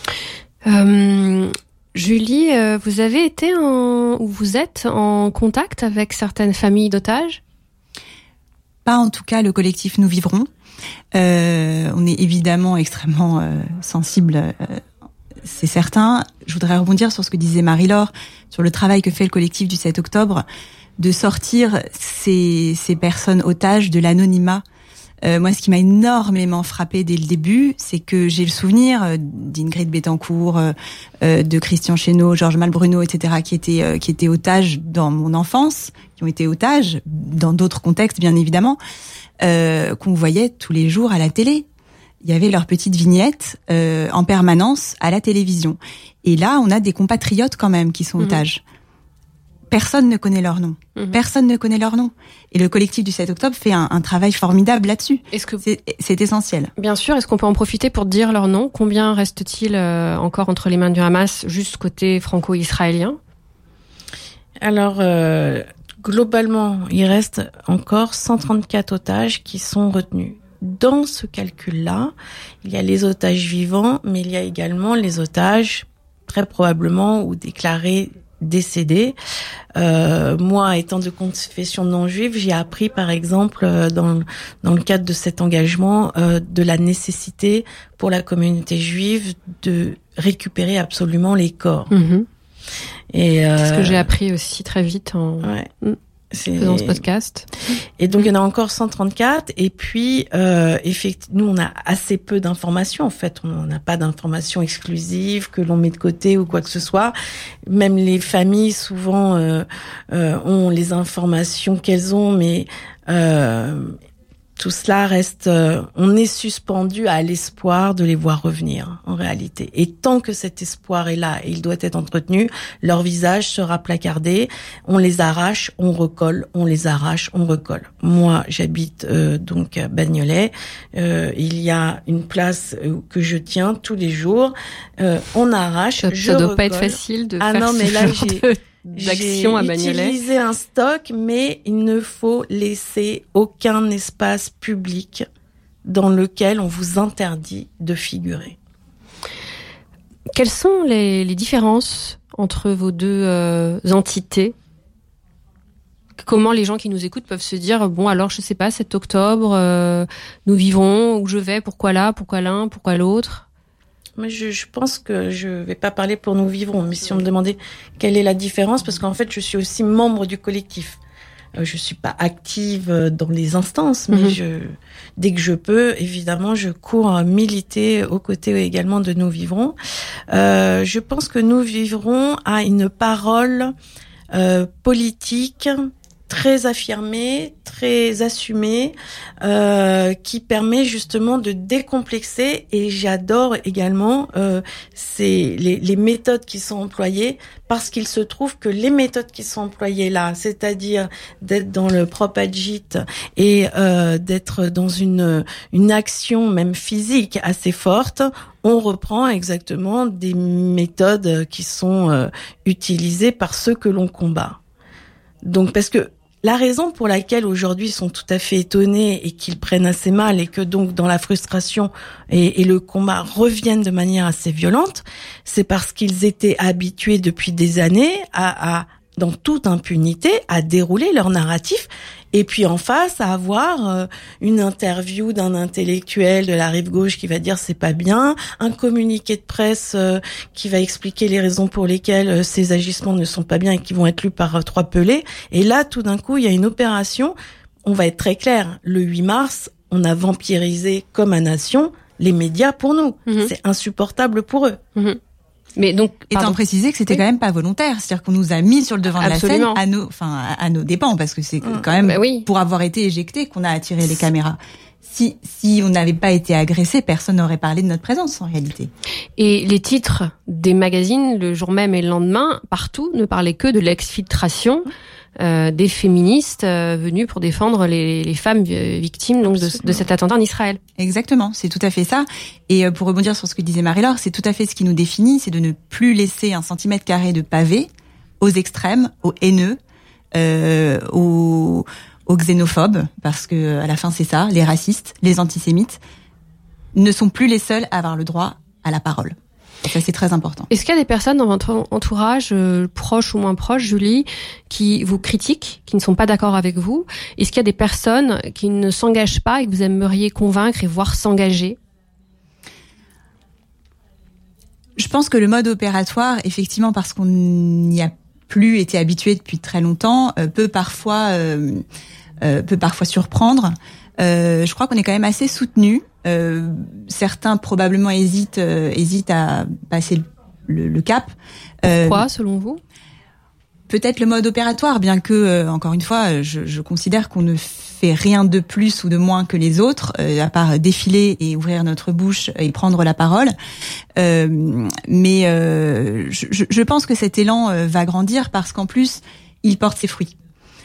Julie, vous avez été ou vous êtes en contact avec certaines familles d'otages ? Pas en tout cas le collectif Nous Vivrons. On est évidemment extrêmement sensible, c'est certain. Je voudrais rebondir sur ce que disait Marie-Laure, sur le travail que fait le collectif du 7 octobre, de sortir ces personnes otages de l'anonymat. Moi, ce qui m'a énormément frappée dès le début, c'est que j'ai le souvenir d'Ingrid Betancourt, de Christian Chesneau, Georges Malbruno, etc., qui étaient otages dans mon enfance, qui ont été otages dans d'autres contextes, bien évidemment, qu'on voyait tous les jours à la télé. Il y avait leurs petites vignettes en permanence à la télévision. Et là, on a des compatriotes quand même qui sont otages. Personne ne connaît leur nom. Personne ne connaît leur nom. Et le collectif du 7 octobre fait un travail formidable là-dessus. C'est essentiel. Bien sûr. Est-ce qu'on peut en profiter pour dire leur nom ? Combien reste-t-il encore entre les mains du Hamas, juste côté franco-israélien ? Alors, globalement, il reste encore 134 otages qui sont retenus. Dans ce calcul-là, il y a les otages vivants, mais il y a également les otages très probablement ou déclarés décédés. Moi, étant de confession non juive, j'ai appris, par exemple, dans le cadre de cet engagement, de la nécessité pour la communauté juive de récupérer absolument les corps. Et c'est ce que j'ai appris aussi très vite en faisant ce podcast. Et donc il y en a encore 134. Et puis effectivement, nous on a assez peu d'informations. En fait, on n'a pas d'informations exclusives que l'on met de côté ou quoi que ce soit. Même les familles souvent ont les informations qu'elles ont, mais tout cela reste, on est suspendu à l'espoir de les voir revenir, en réalité. Et tant que cet espoir est là, et il doit être entretenu, leur visage sera placardé, on les arrache, on recolle, on les arrache, on recolle. Moi, j'habite donc à Bagnolet, il y a une place que je tiens tous les jours, on arrache, je recolle. Ça doit pas être facile de faire ce genre d'action à Bagnolet. J'ai utilisé un stock, mais il ne faut laisser aucun espace public dans lequel on vous interdit de figurer. Quelles sont les différences entre vos deux entités ? Comment les gens qui nous écoutent peuvent se dire, bon alors je sais pas, 7 octobre, nous vivons, où je vais, pourquoi là, pourquoi l'un, pourquoi l'autre ? Mais je pense que je vais pas parler pour Nous Vivrons, mais si on me demandait quelle est la différence, parce qu'en fait, je suis aussi membre du collectif. Je suis pas active dans les instances, mais dès que je peux, évidemment, je cours militer aux côtés également de Nous Vivrons. Je pense que Nous Vivrons a une parole politique très affirmée, très assumée, qui permet justement de décomplexer. Et j'adore également les méthodes qui sont employées, parce qu'il se trouve que les méthodes qui sont employées là, c'est-à-dire d'être dans le propagit et d'être dans une action même physique assez forte, on reprend exactement des méthodes qui sont utilisées par ceux que l'on combat. Donc, parce que la raison pour laquelle aujourd'hui ils sont tout à fait étonnés et qu'ils prennent assez mal, et que donc dans la frustration et le combat reviennent de manière assez violente, c'est parce qu'ils étaient habitués depuis des années à dans toute impunité, à dérouler leur narratif. Et puis en face, à avoir une interview d'un intellectuel de la rive gauche qui va dire c'est pas bien, un communiqué de presse qui va expliquer les raisons pour lesquelles ces agissements ne sont pas bien et qui vont être lus par 3 pelés. Et là, tout d'un coup, il y a une opération. On va être très clair. Le 8 mars, on a vampirisé comme à nation les médias pour nous. C'est insupportable pour eux. Mais donc, étant précisé que c'était quand même pas volontaire, c'est-à-dire qu'on nous a mis sur le devant de la scène à nos dépens, parce que c'est quand même pour avoir été éjecté qu'on a attiré les caméras. Si on n'avait pas été agressé, personne n'aurait parlé de notre présence en réalité. Et les titres des magazines, le jour même et le lendemain, partout, ne parlaient que de l'exfiltration des féministes venus pour défendre les femmes victimes donc de cet attentat en Israël. Exactement, c'est tout à fait ça. Et pour rebondir sur ce que disait Marie-Laure, c'est tout à fait ce qui nous définit, c'est de ne plus laisser 1 centimètre carré de pavé aux extrêmes, aux haineux, aux xénophobes, parce que à la fin c'est ça, les racistes, les antisémites ne sont plus les seuls à avoir le droit à la parole. Et ça, c'est très important. Est-ce qu'il y a des personnes dans votre entourage, proches ou moins proches, Julie, qui vous critiquent, qui ne sont pas d'accord avec vous? Est-ce qu'il y a des personnes qui ne s'engagent pas et que vous aimeriez convaincre et voir s'engager? Je pense que le mode opératoire, effectivement, parce qu'on n'y a plus été habitué depuis très longtemps, peut parfois surprendre. Je crois qu'on est quand même assez soutenus. Certains probablement hésitent à passer le cap. Pourquoi, selon vous? Peut-être le mode opératoire, bien que, encore une fois, je considère qu'on ne fait rien de plus ou de moins que les autres, à part défiler et ouvrir notre bouche et prendre la parole. Mais je pense que cet élan va grandir parce qu'en plus, il porte ses fruits.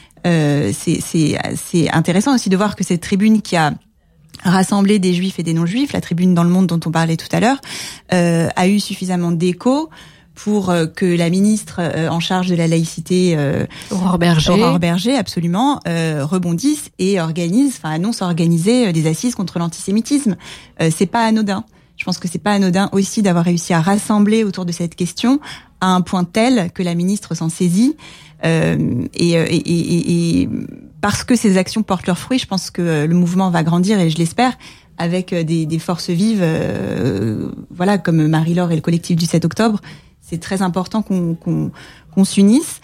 C'est intéressant aussi de voir que cette tribune qui a rassemblé des juifs et des non-juifs, la tribune dans Le Monde dont on parlait tout à l'heure, a eu suffisamment d'écho pour que la ministre en charge de la laïcité, Aurore Berger, absolument, rebondisse et annonce organiser des assises contre l'antisémitisme. C'est pas anodin. Je pense que c'est pas anodin aussi d'avoir réussi à rassembler autour de cette question à un point tel que la ministre s'en saisit. Et parce que ces actions portent leurs fruits, je pense que le mouvement va grandir et je l'espère avec des forces vives, comme Marie-Laure et le collectif du 7 octobre. C'est très important qu'on s'unisse.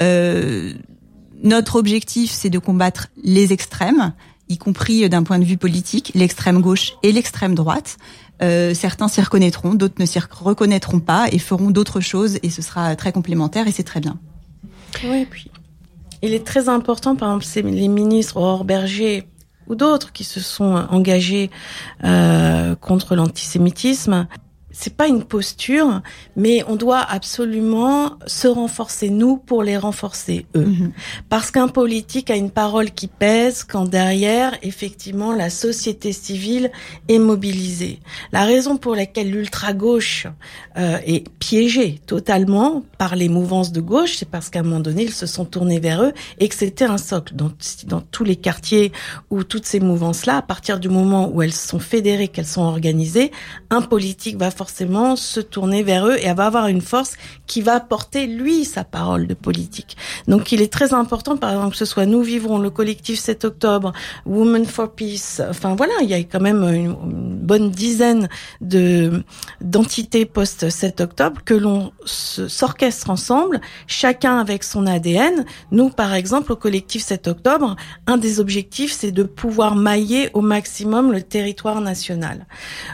Notre objectif, c'est de combattre les extrêmes, y compris d'un point de vue politique, l'extrême gauche et l'extrême droite. Certains s'y reconnaîtront, d'autres ne s'y reconnaîtront pas et feront d'autres choses et ce sera très complémentaire et c'est très bien. Oui, puis il est très important, par exemple, c'est les ministres Aurore Berger ou d'autres qui se sont engagés contre l'antisémitisme. C'est pas une posture, mais on doit absolument se renforcer, nous, pour les renforcer, eux. Parce qu'un politique a une parole qui pèse quand derrière, effectivement, la société civile est mobilisée. La raison pour laquelle l'ultra-gauche est piégée totalement par les mouvances de gauche, c'est parce qu'à un moment donné, ils se sont tournés vers eux et que c'était un socle. Dans tous les quartiers où toutes ces mouvances-là, à partir du moment où elles sont fédérées, qu'elles sont organisées, un politique va forcément se tourner vers eux et elle va avoir une force qui va porter, lui, sa parole de politique. Donc, il est très important, par exemple, que ce soit Nous Vivrons, le collectif 7 octobre, Women for Peace, enfin voilà, il y a quand même une bonne dizaine d'entités post-7 octobre que l'on s'orchestre ensemble, chacun avec son ADN. Nous, par exemple, au collectif 7 octobre, un des objectifs, c'est de pouvoir mailler au maximum le territoire national.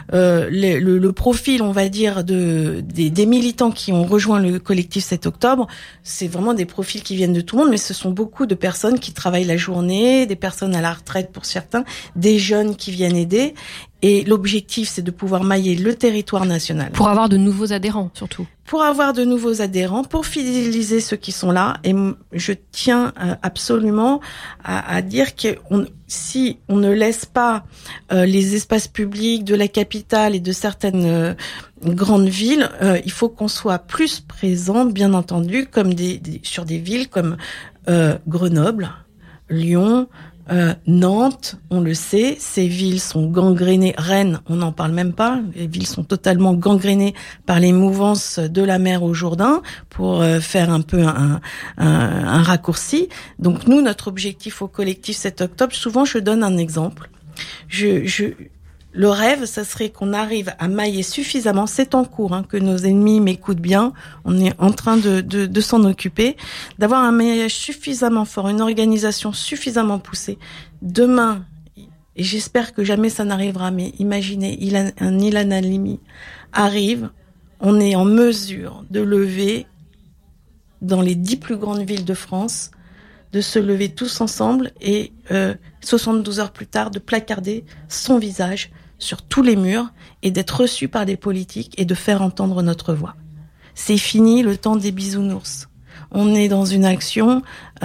Le profil, on va dire, des militants qui ont rejoint le collectif 7 octobre, c'est vraiment des profils qui viennent de tout le monde, mais ce sont beaucoup de personnes qui travaillent la journée, des personnes à la retraite pour certains, des jeunes qui viennent aider. Et l'objectif, c'est de pouvoir mailler le territoire national. Pour avoir de nouveaux adhérents, surtout. Pour avoir de nouveaux adhérents, pour fidéliser ceux qui sont là. Et je tiens absolument à dire que si on ne laisse pas les espaces publics de la capitale et de certaines grandes villes, il faut qu'on soit plus présent, bien entendu, comme sur des villes comme Grenoble, Lyon, Nantes, on le sait, ces villes sont gangrénées. Rennes, on n'en parle même pas. Les villes sont totalement gangrénées par les mouvances de la mer au Jourdain, pour faire un peu un raccourci. Donc nous, notre objectif au collectif 7 octobre, souvent je donne un exemple. Le rêve, ça serait qu'on arrive à mailler suffisamment, c'est en cours, que nos ennemis m'écoutent bien, on est en train de s'en occuper, d'avoir un maillage suffisamment fort, une organisation suffisamment poussée. Demain, et j'espère que jamais ça n'arrivera, mais imaginez, un Ilan Halimi arrive, on est en mesure de lever dans les 10 plus grandes villes de France, de se lever tous ensemble et 72 heures plus tard de placarder son visage sur tous les murs et d'être reçu par des politiques et de faire entendre notre voix. C'est fini le temps des bisounours. On est dans une action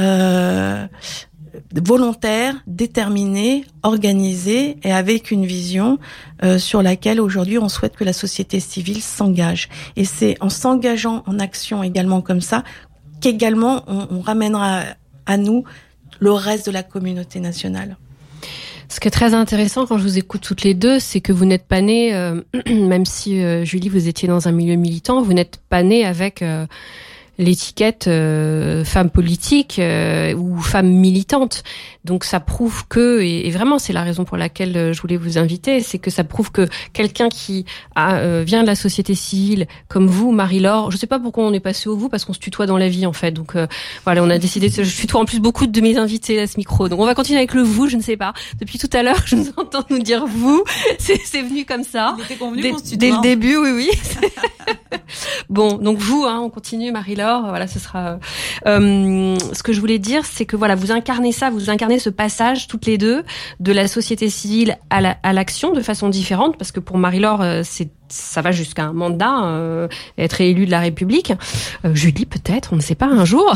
volontaire, déterminée, organisée et avec une vision sur laquelle aujourd'hui on souhaite que la société civile s'engage. Et c'est en s'engageant en action également comme ça qu'également on ramènera à nous le reste de la communauté nationale. Ce qui est très intéressant quand je vous écoute toutes les deux, c'est que vous n'êtes pas nées, même si Julie, vous étiez dans un milieu militant, vous n'êtes pas nées avec l'étiquette femme politique ou femme militante. Donc ça prouve que, et vraiment c'est la raison pour laquelle je voulais vous inviter, c'est que ça prouve que quelqu'un qui vient de la société civile, comme vous, Marie-Laure, je sais pas pourquoi on est passé au vous, parce qu'on se tutoie dans la vie en fait. Donc voilà, on a décidé je tutoie en plus beaucoup de mes invités à ce micro. Donc on va continuer avec le vous, je ne sais pas. Depuis tout à l'heure, je vous entends nous dire vous, c'est venu comme ça. Il était convenu qu'on se tutoie. Dès le début, oui. Bon, donc vous, on continue, Marie-Laure. Voilà, ce sera. Ce que je voulais dire, c'est que voilà, vous incarnez ça, vous incarnez ce passage toutes les deux de la société civile à l'action de façon différente, parce que pour Marie-Laure, ça va jusqu'à un mandat, être élue de la République. Julie, peut-être, on ne sait pas, un jour.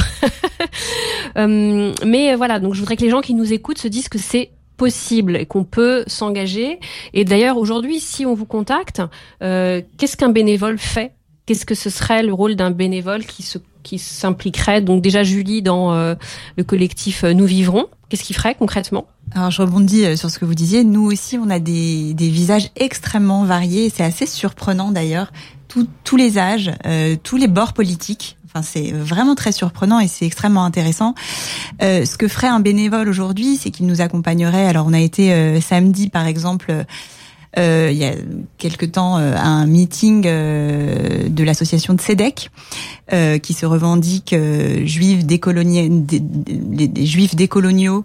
Mais voilà, donc je voudrais que les gens qui nous écoutent se disent que c'est possible et qu'on peut s'engager. Et d'ailleurs, aujourd'hui, si on vous contacte, qu'est-ce qu'un bénévole fait ? Qu'est-ce que ce serait le rôle d'un bénévole qui s'impliquerait? Donc déjà Julie dans le collectif Nous Vivrons, qu'est-ce qu'il ferait concrètement? Alors je rebondis sur ce que vous disiez. Nous aussi, on a des visages extrêmement variés. C'est assez surprenant d'ailleurs. Tous les âges, tous les bords politiques. Enfin, c'est vraiment très surprenant et c'est extrêmement intéressant. Ce que ferait un bénévole aujourd'hui, c'est qu'il nous accompagnerait. Alors on a été samedi par exemple. Il y a quelque temps à un meeting de l'association de SEDEC qui se revendique juifs décoloniaux, des juifs décoloniaux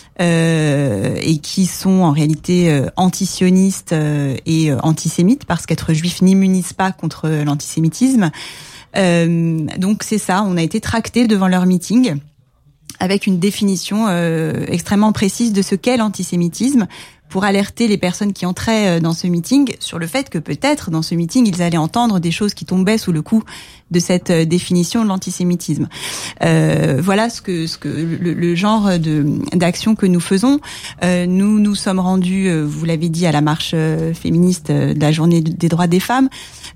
et qui sont en réalité antisionistes et antisémites, parce qu'être juif n'immunise pas contre l'antisémitisme. Donc c'est ça, on a été tractés devant leur meeting avec une définition extrêmement précise de ce qu'est l'antisémitisme, pour alerter les personnes qui entraient dans ce meeting sur le fait que peut-être dans ce meeting ils allaient entendre des choses qui tombaient sous le coup de cette définition de l'antisémitisme. Voilà le genre d'action que nous faisons. Nous sommes rendus, vous l'avez dit, à la marche féministe de la journée des droits des femmes.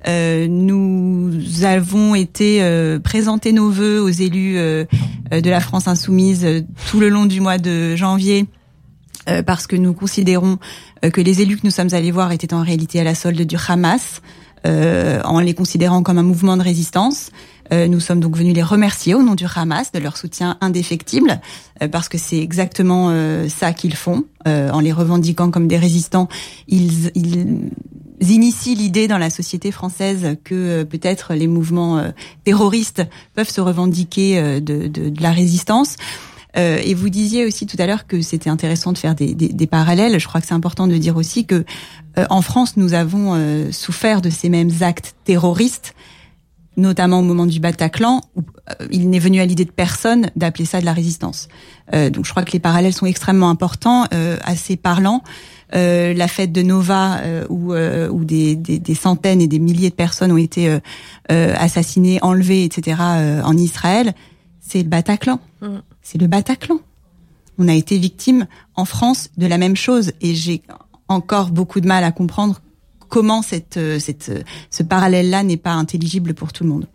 Nous avons été présenter nos vœux aux élus de la France insoumise tout le long du mois de janvier, parce que nous considérons que les élus que nous sommes allés voir étaient en réalité à la solde du Hamas, en les considérant comme un mouvement de résistance. Nous sommes donc venus les remercier au nom du Hamas de leur soutien indéfectible, parce que c'est exactement ça qu'ils font. En les revendiquant comme des résistants, ils initient l'idée dans la société française que peut-être les mouvements terroristes peuvent se revendiquer de la résistance. Et vous disiez aussi tout à l'heure que c'était intéressant de faire des parallèles. Je crois que c'est important de dire aussi que en France, nous avons souffert de ces mêmes actes terroristes, notamment au moment du Bataclan, où il n'est venu à l'idée de personne d'appeler ça de la résistance. Donc je crois que les parallèles sont extrêmement importants, assez parlants. La fête de Nova, où des centaines et des milliers de personnes ont été assassinées, enlevées, etc. En Israël, c'est le Bataclan. C'est le Bataclan. On a été victime en France de la même chose, et j'ai encore beaucoup de mal à comprendre comment ce parallèle-là n'est pas intelligible pour tout le monde.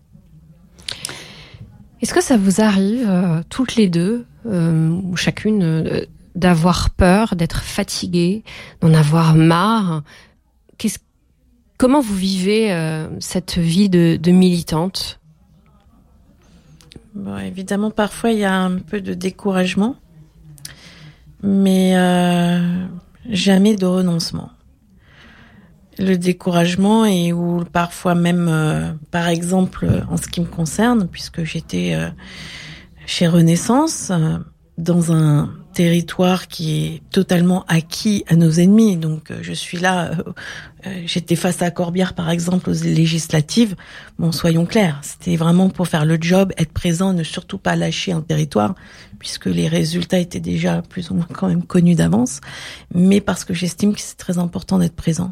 Est-ce que ça vous arrive, toutes les deux, ou chacune, d'avoir peur, d'être fatiguée, d'en avoir marre. Comment vous vivez cette vie de militante ? Bon, évidemment, parfois, il y a un peu de découragement, mais jamais de renoncement. Le découragement et où parfois même, par exemple, en ce qui me concerne, puisque j'étais chez Renaissance, dans un territoire qui est totalement acquis à nos ennemis. Donc, je suis là, j'étais face à Corbière, par exemple, aux législatives. Bon, soyons clairs, c'était vraiment pour faire le job, être présent, ne surtout pas lâcher un territoire, puisque les résultats étaient déjà plus ou moins quand même connus d'avance, mais parce que j'estime que c'est très important d'être présent.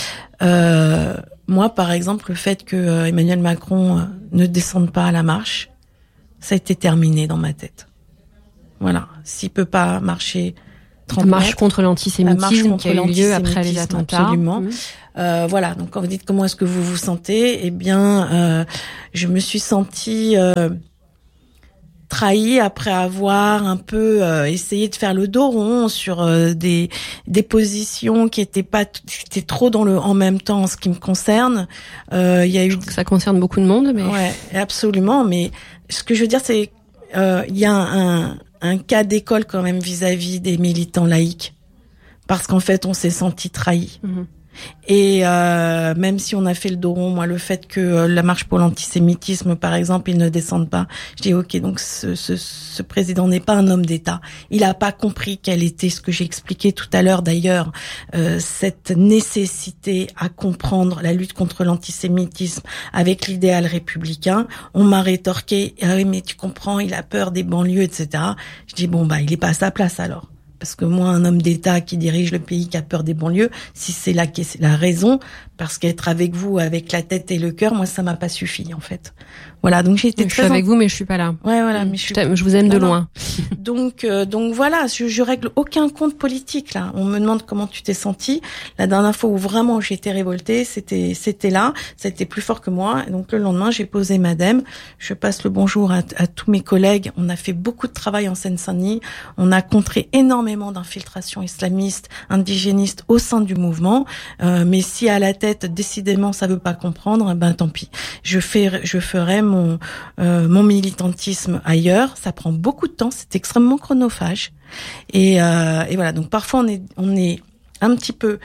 Moi, par exemple, le fait que Emmanuel Macron ne descende pas à la marche, ça a été terminé dans ma tête. Voilà, s'il peut pas marcher 30 mètres, marche contre l'antisémitisme qui a eu lieu après les attentats. Absolument. Voilà, donc quand vous dites comment est-ce que vous vous sentez, eh bien, je me suis sentie trahie après avoir un peu essayé de faire le dos rond sur des positions qui étaient trop dans le en même temps en ce qui me concerne. Il y a eu ça concerne beaucoup de monde, mais ouais, absolument. Mais ce que je veux dire, c'est il y a un cas d'école quand même vis-à-vis des militants laïcs, parce qu'en fait on s'est senti trahi. Et même si on a fait le dos rond, moi le fait que la marche pour l'antisémitisme par exemple ils ne descendent pas, je dis ok, donc ce président n'est pas un homme d'État, il a pas compris quel était ce que j'ai expliqué tout à l'heure d'ailleurs, cette nécessité à comprendre la lutte contre l'antisémitisme avec l'idéal républicain. On m'a rétorqué ah oui mais tu comprends, il a peur des banlieues, etc. Je dis bon bah il est pas à sa place alors. Parce que moi, un homme d'État qui dirige le pays, qui a peur des banlieues, si c'est la raison, parce qu'être avec vous, avec la tête et le cœur, moi, ça m'a pas suffi, en fait. Voilà, donc j'ai été très... Je suis avec vous, mais je suis pas là. Ouais, voilà, mais je vous aime de loin. Donc voilà, je règle aucun compte politique, là. On me demande comment tu t'es senti. La dernière fois où vraiment j'étais révoltée, c'était là. C'était plus fort que moi. Et donc le lendemain, j'ai posé madame. Je passe le bonjour à tous mes collègues. On a fait beaucoup de travail en Seine-Saint-Denis. On a contré énormément d'infiltrations islamistes, indigénistes au sein du mouvement. Mais si à la tête, décidément, ça veut pas comprendre, ben tant pis. Je ferai mon militantisme ailleurs. Ça prend beaucoup de temps. C'est extrêmement chronophage. Et voilà. Donc parfois on est un petit peu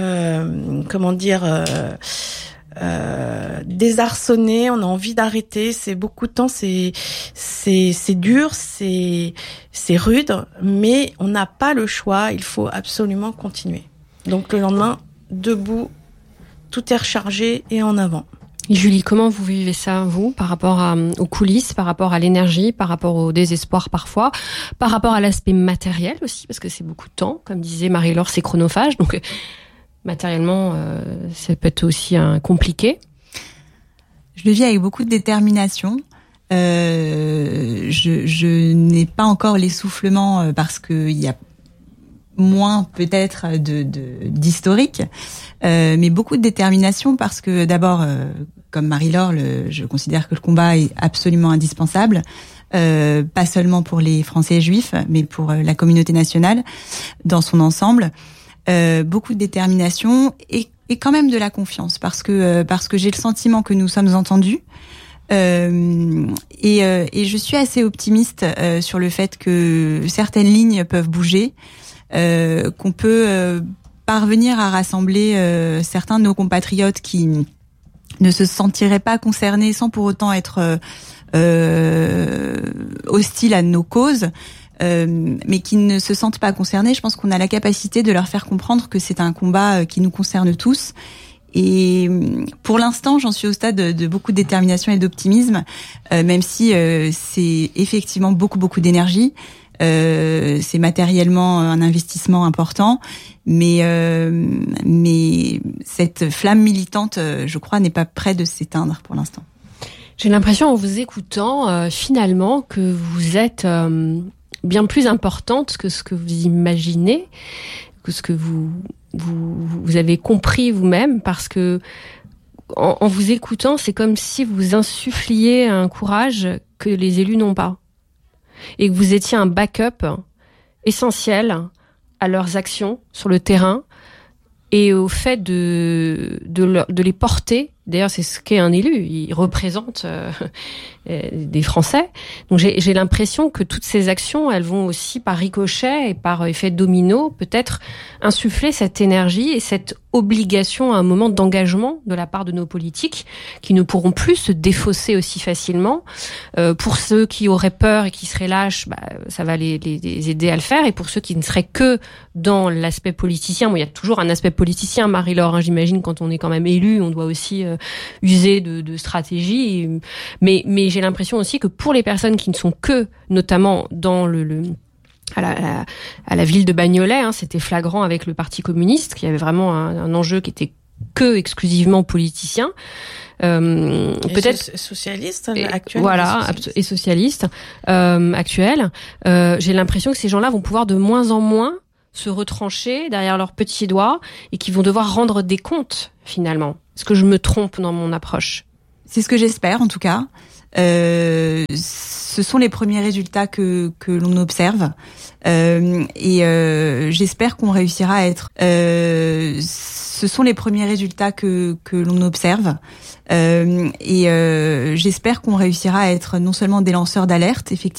désarçonné, on a envie d'arrêter, c'est beaucoup de temps, c'est dur, c'est rude, mais on n'a pas le choix, il faut absolument continuer. Donc le lendemain, debout, tout est rechargé et en avant. Julie, comment vous vivez ça, vous, par rapport aux coulisses, par rapport à l'énergie, par rapport au désespoir parfois, par rapport à l'aspect matériel aussi, parce que c'est beaucoup de temps, comme disait Marie-Laure, c'est chronophage, donc matériellement, ça peut être aussi compliqué. Je le vis avec beaucoup de détermination. Je n'ai pas encore l'essoufflement parce qu'il y a moins peut-être d'historique, mais beaucoup de détermination parce que d'abord, comme Marie-Laure, je considère que le combat est absolument indispensable, pas seulement pour les Français juifs, mais pour la communauté nationale dans son ensemble. Beaucoup de détermination et quand même de la confiance parce que j'ai le sentiment que nous sommes entendus. Et je suis assez optimiste sur le fait que certaines lignes peuvent bouger, qu'on peut parvenir à rassembler certains de nos compatriotes qui ne se sentiraient pas concernés sans pour autant être hostiles à nos causes, mais qui ne se sentent pas concernés. Je pense qu'on a la capacité de leur faire comprendre que c'est un combat qui nous concerne tous. Et pour l'instant, j'en suis au stade de beaucoup de détermination et d'optimisme, même si c'est effectivement beaucoup d'énergie. C'est matériellement un investissement important, mais cette flamme militante, je crois, n'est pas près de s'éteindre pour l'instant. J'ai l'impression, en vous écoutant, finalement, que vous êtes bien plus importante que ce que vous imaginez, que ce que vous avez compris vous-même, parce que en vous écoutant, c'est comme si vous insuffliez un courage que les élus n'ont pas. Et que vous étiez un backup essentiel à leurs actions sur le terrain et au fait de les porter. D'ailleurs, c'est ce qu'est un élu. Il représente des Français. Donc, j'ai l'impression que toutes ces actions, elles vont aussi par ricochet et par effet domino, peut-être insuffler cette énergie et cette obligation à un moment d'engagement de la part de nos politiques qui ne pourront plus se défausser aussi facilement. Pour ceux qui auraient peur et qui seraient lâches, ça va les aider à le faire. Et pour ceux qui ne seraient que dans l'aspect politicien, il y a toujours un aspect politicien, Marie-Laure, j'imagine, quand on est quand même élu, on doit aussi user de stratégie. Mais j'ai l'impression aussi que pour les personnes qui ne sont que, notamment dans à la ville de Bagnolet, c'était flagrant avec le Parti communiste, qui avait vraiment un enjeu qui était que exclusivement politicien. Peut-être socialiste actuel. Voilà, et socialiste actuel. J'ai l'impression que ces gens-là vont pouvoir de moins en moins se retrancher derrière leurs petits doigts et qui vont devoir rendre des comptes finalement. Est-ce que je me trompe dans mon approche ? C'est ce que j'espère en tout cas. Ce sont les premiers résultats que l'on observe et j'espère qu'on réussira à être. Ce sont les premiers résultats que l'on observe et j'espère qu'on réussira à être non seulement des lanceurs d'alerte, effectivement.